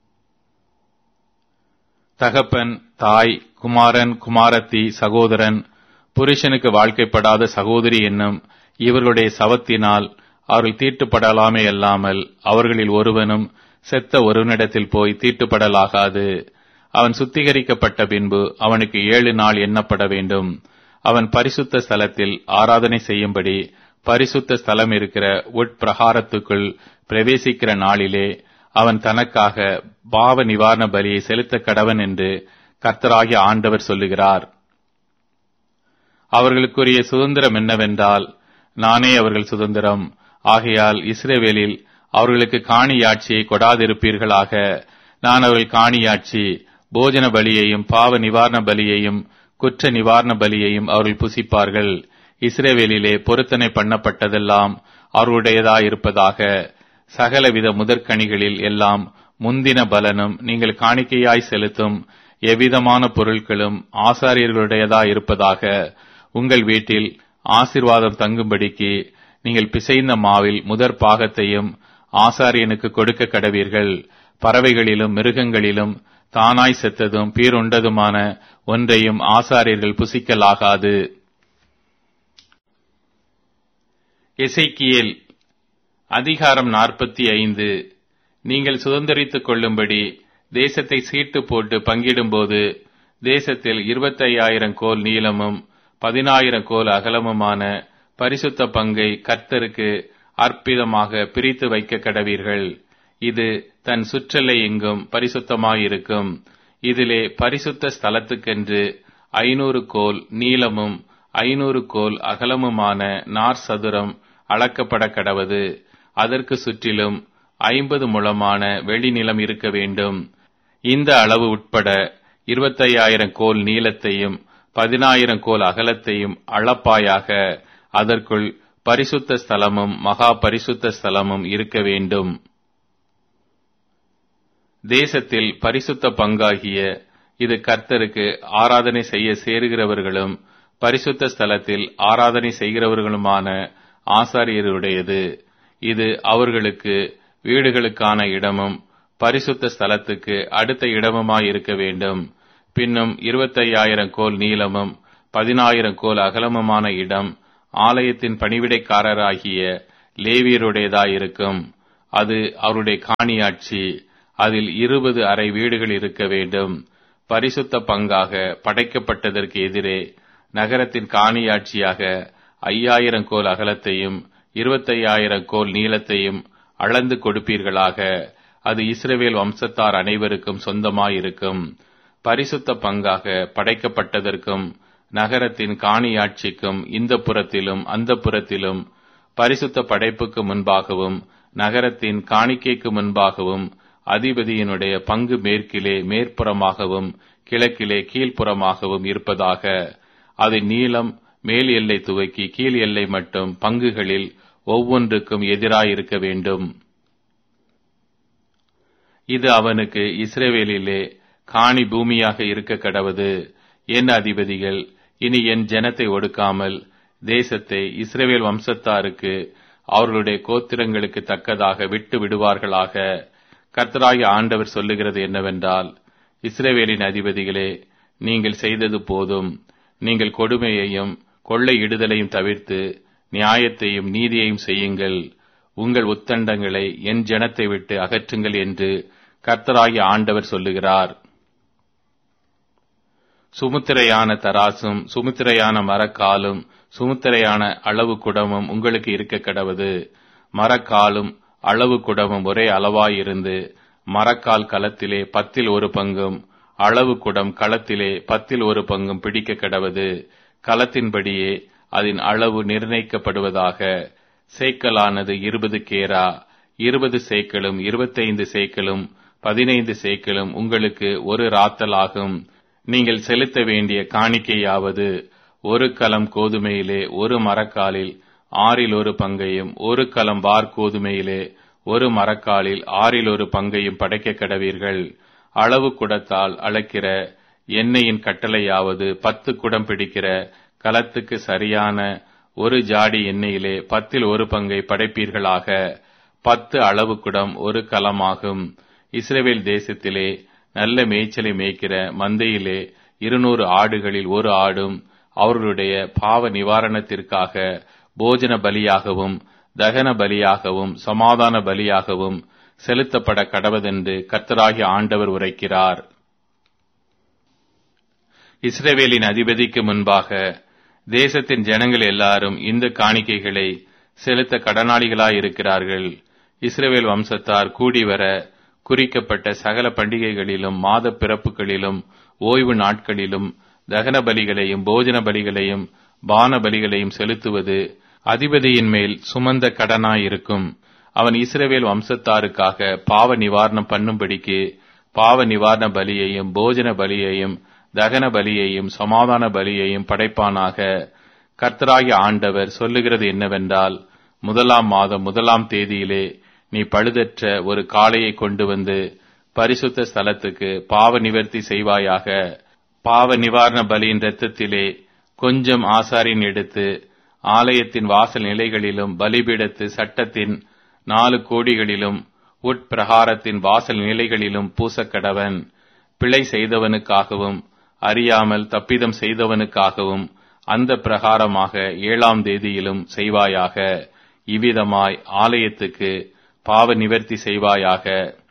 [SPEAKER 1] தகப்பன், தாய், குமாரன், குமாரத்தி, சகோதரன், புருஷனுக்கு வாழ்க்கைப்படாத சகோதரி என்னும் இவர்களுடைய சவத்தினால் அவர்கள் தீட்டுப்படலாமே அல்லாமல் அவர்களில் ஒருவனும் செத்த ஒருவனிடத்தில் போய் தீட்டுப்படலாகாது. அவன் சுத்திகரிக்கப்பட்ட பின்பு அவனுக்கு ஏழு நாள் எண்ணப்பட வேண்டும். அவன் பரிசுத்த ஸ்தலத்தில் ஆராதனை செய்யும்படி பரிசுத்த ஸ்தலம் இருக்கிற உட்பிரகாரத்துக்குள் பிரவேசிக்கிற நாளிலே அவன் தனக்காக பாவ நிவாரண பலியை செலுத்த கடவன் என்று கர்த்தராகிய ஆண்டவர் சொல்லுகிறார். அவர்களுக்குரிய சுதந்திரம் என்னவென்றால் நானே அவர்கள் சுதந்திரம். ஆகையால் இஸ்ரவேலில் அவர்களுக்கு காணியாட்சியை கொடாதிருப்பீர்களாக. நான் அவர்கள் காணியாட்சி போஜன பலியையும் பாவ நிவாரண பலியையும் குற்ற நிவாரண பலியையும் அவர்கள் புசிப்பார்கள். இஸ்ரவேலிலே பொருத்தனை பண்ணப்பட்டதெல்லாம் அவர்களுடையதாயிருப்பதாக. சகலவித முதற்கனிகளில் எல்லாம் முந்தின பலனும் நீங்கள் காணிக்கையாய் செலுத்தும் எவ்விதமான பொருட்களும் ஆசாரியர்களுடையதாயிருப்பதாக. உங்கள் வீட்டில் ஆசீர்வாதம் தங்கும்படிக்கு நீங்கள் பிசைந்த மாவில் முதற் பாகத்தையும் ஆசாரியனுக்கு கொடுக்க கடவீர்கள். பறவைகளிலும் மிருகங்களிலும் தானாய் செத்ததும் பீருண்டதுமான ஒன்றையும் ஆசாரியர்கள் புசிக்கலாகாது. எசேக்கியேல் அதிகாரம் நாற்பத்தி ஐந்து. நீங்கள் சுதந்தரித்துக் கொள்ளும்படி தேசத்தை சீட்டு போட்டு பங்கிடும்போது தேசத்தில் இருபத்தையாயிரம் கோல் நீளமும் பதினாயிரம் கோல் அகலமுமான பரிசுத்த பங்கை கர்த்தருக்கு அற்பிதமாக பிரித்து வைக்க கடவீர்கள். இது தன் சுற்றலை எங்கும் பரிசுத்தமாயிருக்கும். இதிலே பரிசுத்த ஸ்தலத்துக்கென்று ஐநூறு கோல் நீளமும் ஐநூறு கோல் அகலமுமான நார் சதுரம் அளக்கப்பட கடவது. அதற்கு சுற்றிலும் ஐம்பது முழமான வெளிநிலம் இருக்க வேண்டும். இந்த அளவு உட்பட இருபத்தையாயிரம் கோல் நீளத்தையும் பதினாயிரம் கோல் அகலத்தையும் அளப்பாயாக. அதற்குள் பரிசுத்த ஸ்தலமும் மகா பரிசுத்த ஸ்தலமும் இருக்க வேண்டும். தேசத்தில் பரிசுத்த பங்காகிய இது கர்த்தருக்கு ஆராதனை செய்ய சேருகிறவர்களும் பரிசுத்த ஸ்தலத்தில் ஆராதனை செய்கிறவர்களுமான ஆசாரியருடையது. இது அவர்களுக்கு வீடுகளுக்கான இடமும் பரிசுத்த ஸ்தலத்துக்கு அடுத்த இடமுமாயிருக்க வேண்டும். பின்னும் இருபத்தையாயிரம் கோல் நீளமும் பதினாயிரம் கோல் அகலமுமான இடம் ஆலயத்தின் பணிவிடைக்காரராகிய லேவியருடையதாயிருக்கும். அது அவருடைய காணியாட்சி. அதில் இருபது அறை வீடுகள் இருக்க வேண்டும். பரிசுத்த பங்காக படைக்கப்பட்டதற்கு எதிரே நகரத்தின் காணியாட்சியாக ஐயாயிரம் கோல் அகலத்தையும் இருபத்தையாயிரம் கோல் நீளத்தையும் அளந்து கொடுப்பீர்களாக. அது இஸ்ரவேல் வம்சத்தார் அனைவருக்கும் சொந்தமாயிருக்கும். பரிசுத்த பங்காக படைக்கப்பட்டதற்கும் நகரத்தின் காணியாட்சிக்கும் இந்த புறத்திலும் அந்த புறத்திலும் பரிசுத்த படைப்புக்கு முன்பாகவும் நகரத்தின் காணிக்கைக்கு முன்பாகவும் அதிபதியினுடைய பங்கு மேற்கிலே மேற்புறமாகவும் கிழக்கிலே கீழ்ப்புறமாகவும் இருப்பதாக. அது நீளம் மேல் எல்லை துவக்கி கீழ் எல்லை மட்டும் பங்குகளில் ஒவ்வொன்றுக்கும் எதிராயிருக்க வேண்டும். இது அவனுக்கு இஸ்ரவேலிலே காணி பூமியாக இருக்க கடவது. என் அதிபதிகள் இனி என் ஜனத்தை ஒடுக்காமல் தேசத்தை இஸ்ரவேல் வம்சத்தாருக்கு அவர்களுடைய கோத்திரங்களுக்கு தக்கதாக விட்டு விடுவார்களாக. கர்த்தராகிய ஆண்டவர் சொல்லுகிறது என்னவென்றால், இஸ்ரவேலின் அதிபதிகளே, நீங்கள் செய்தது போதும். நீங்கள் கொடுமையையும் கொள்ளையிடுதலையும் தவிர்த்து நியாயத்தையும் நீதியையும் செய்யுங்கள். உங்கள் உத்தண்டங்களை என் ஜனத்தை விட்டு அகற்றுங்கள் என்று கர்த்தராகிய ஆண்டவர் சொல்லுகிறார். சுமுத்திரையான தராசும் சுமுத்திரையான மரக்காலும் சுமுத்திரையான அளவு குடமும் உங்களுக்கு இருக்க கடவது. மரக்காலும் அளவு குடமும் ஒரே அளவாயிருந்து மரக்கால் களத்திலே பத்தில் ஒரு பங்கும் அளவு குடம் களத்திலே பத்தில் ஒரு பங்கும் பிடிக்க கடவது. களத்தின்படியே அதன் அளவு நிர்ணயிக்கப்படுவதாக. சேக்கலானது இருபது கேரா. இருபது சேக்கலும் இருபத்தைந்து சேக்கலும் பதினைந்து சேக்கலும் உங்களுக்கு ஒரு ராத்தல் ஆகும். நீங்கள் செலுத்த வேண்டிய காணிக்கையாவது ஒரு கலம் கோதுமையிலே ஒரு மரக்காலில் ஆறில் ஒரு பங்கையும் ஒரு கலம் வார் கோதுமையிலே ஒரு மரக்காலில் ஆறில் ஒரு பங்கையும் படைக்க கடவீர்கள். அளவு குடத்தால் அளக்கிற எண்ணெயின் கட்டளையாவது பத்து குடம் பிடிக்கிற கலத்துக்கு சரியான ஒரு ஜாடி எண்ணெயிலே பத்தில் ஒரு பங்கை படைப்பீர்களாக. பத்து அளவு குடம் ஒரு கலமாகும். இஸ்ரவேல் தேசத்திலே நல்ல மேய்ச்சலை மேய்க்கிற மந்தையிலே இருநூறு ஆடுகளில் ஒரு ஆடும் அவர்களுடைய பாவ நிவாரணத்திற்காக போஜன பலியாகவும் தகன பலியாகவும் சமாதான பலியாகவும் செலுத்தப்பட கடவதென்று கர்த்தராகிய ஆண்டவர் உரைக்கிறார். இஸ்ரவேலின் அதிபதிக்கு முன்பாக தேசத்தின் ஜனங்கள் எல்லாரும் இந்த காணிக்கைகளை செலுத்த கடனாளிகளாயிருக்கிறார்கள். இஸ்ரவேல் வம்சத்தார் கூடிவர குறிக்கப்பட்ட சகல பண்டிகைகளிலும் மாத பிறப்புகளிலும் ஓய்வு நாட்களிலும் தகன பலிகளையும் போஜன பலிகளையும் பான பலிகளையும் செலுத்துவது அதிபதியின் மேல் சுமந்த கடனாயிருக்கும். அவன் இஸ்ரவேல் வம்சத்தாருக்காக பாவ நிவாரணம் பண்ணும்படிக்கு பாவ நிவாரண பலியையும் போஜன பலியையும் தகன பலியையும் சமாதான பலியையும் படைப்பானாக. கர்த்தராகிய ஆண்டவர் சொல்லுகிறது என்னவென்றால், முதலாம் மாதம் முதலாம் தேதியிலே நீ பழுதற்ற ஒரு காளையை கொண்டு வந்து பரிசுத்த ஸ்தலத்துக்கு பாவ நிவர்த்தி செய்வாயாக. பாவ நிவாரண பலியின் இரத்தத்திலே கொஞ்சம் ஆசாரின் எடுத்து ஆலயத்தின் வாசல் நிலைகளிலும் பலிபீடத்து சட்டத்தின் நாலு கோடிகளிலும் உட்பிரகாரத்தின் வாசல் நிலைகளிலும் பூசக்கடவன். பிழை செய்தவனுக்காகவும் அறியாமல் தப்பிதம் செய்தவனுக்காகவும் அந்த பிரகாரமாக ஏழாம் தேதியிலும் செய்வாயாக. இவ்விதமாய் ஆலயத்துக்கு பாவ நிவர்த்தி செய்வாயாக.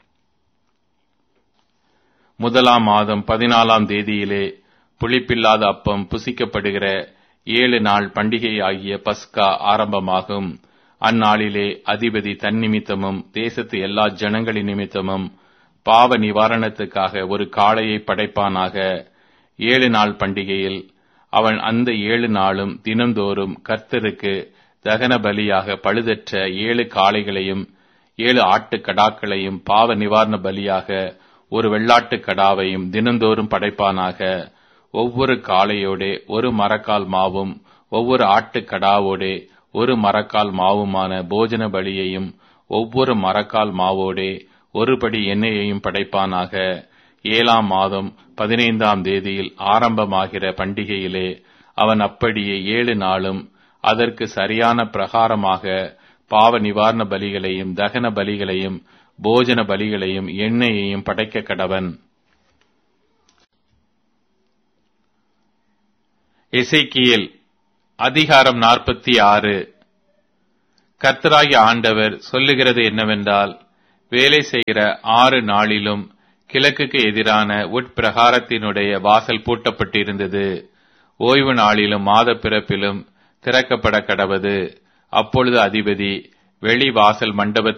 [SPEAKER 1] முதலாம் மாதம் பதினாலாம் தேதியிலே புளிப்பில்லாத அப்பம் புசிக்கப்படுகிற ஏழு நாள் பண்டிகை ஆகிய பஸ்கா ஆரம்பமாகும். அந்நாளிலே அதிபதி தன் நிமித்தமும் தேசத்து எல்லா ஜனங்களின் நிமித்தமும் பாவ நிவாரணத்துக்காக ஒரு காளையை படைப்பானாக. ஏழு நாள் பண்டிகையில் அவன் அந்த ஏழு நாளும் தினந்தோறும் கர்த்தருக்கு தகன பலியாக பழுதற்ற ஏழு காளைகளையும் ஏழு ஆட்டுக் கடாக்களையும் பாவ நிவாரண பலியாக ஒரு வெள்ளாட்டுக் கடாவையும் தினந்தோறும் படைப்பானாக. ஒவ்வொரு காளையோடே ஒரு மரக்கால் மாவும் ஒவ்வொரு ஆட்டுக் கடாவோடே ஒரு மரக்கால் மாவுமான போஜன பலியையும் ஒவ்வொரு மரக்கால் மாவோடே ஒருபடி எண்ணெயையும் படைப்பானாக. ஏழாம் மாதம் பதினைந்தாம் தேதியில் ஆரம்பமாகிற பண்டிகையிலே அவன் அப்படியே ஏழு நாளும் அதற்கு சரியான பிரகாரமாக பாவ நிவாரண பலிகளையும் தகன பலிகளையும் போஜன பலிகளையும் எண்ணெயையும் படைக்க கடவன். எசேக்கியேல் அதிகாரம் நாற்பத்தி ஆறு. கர்த்தராகிய ஆண்டவர் சொல்லுகிறது என்னவென்றால், வேலை செய்கிற ஆறு நாளிலும் கிழக்குக்கு எதிரான உட்பிரகாரத்தினுடைய வாசல் பூட்டப்பட்டிருந்தது. ஓய்வு நாளிலும் மாத பிறப்பிலும் திறக்கப்பட கடவது. அப்பொழுது அதிபதி வெளி வாசல் மண்டபத்தில்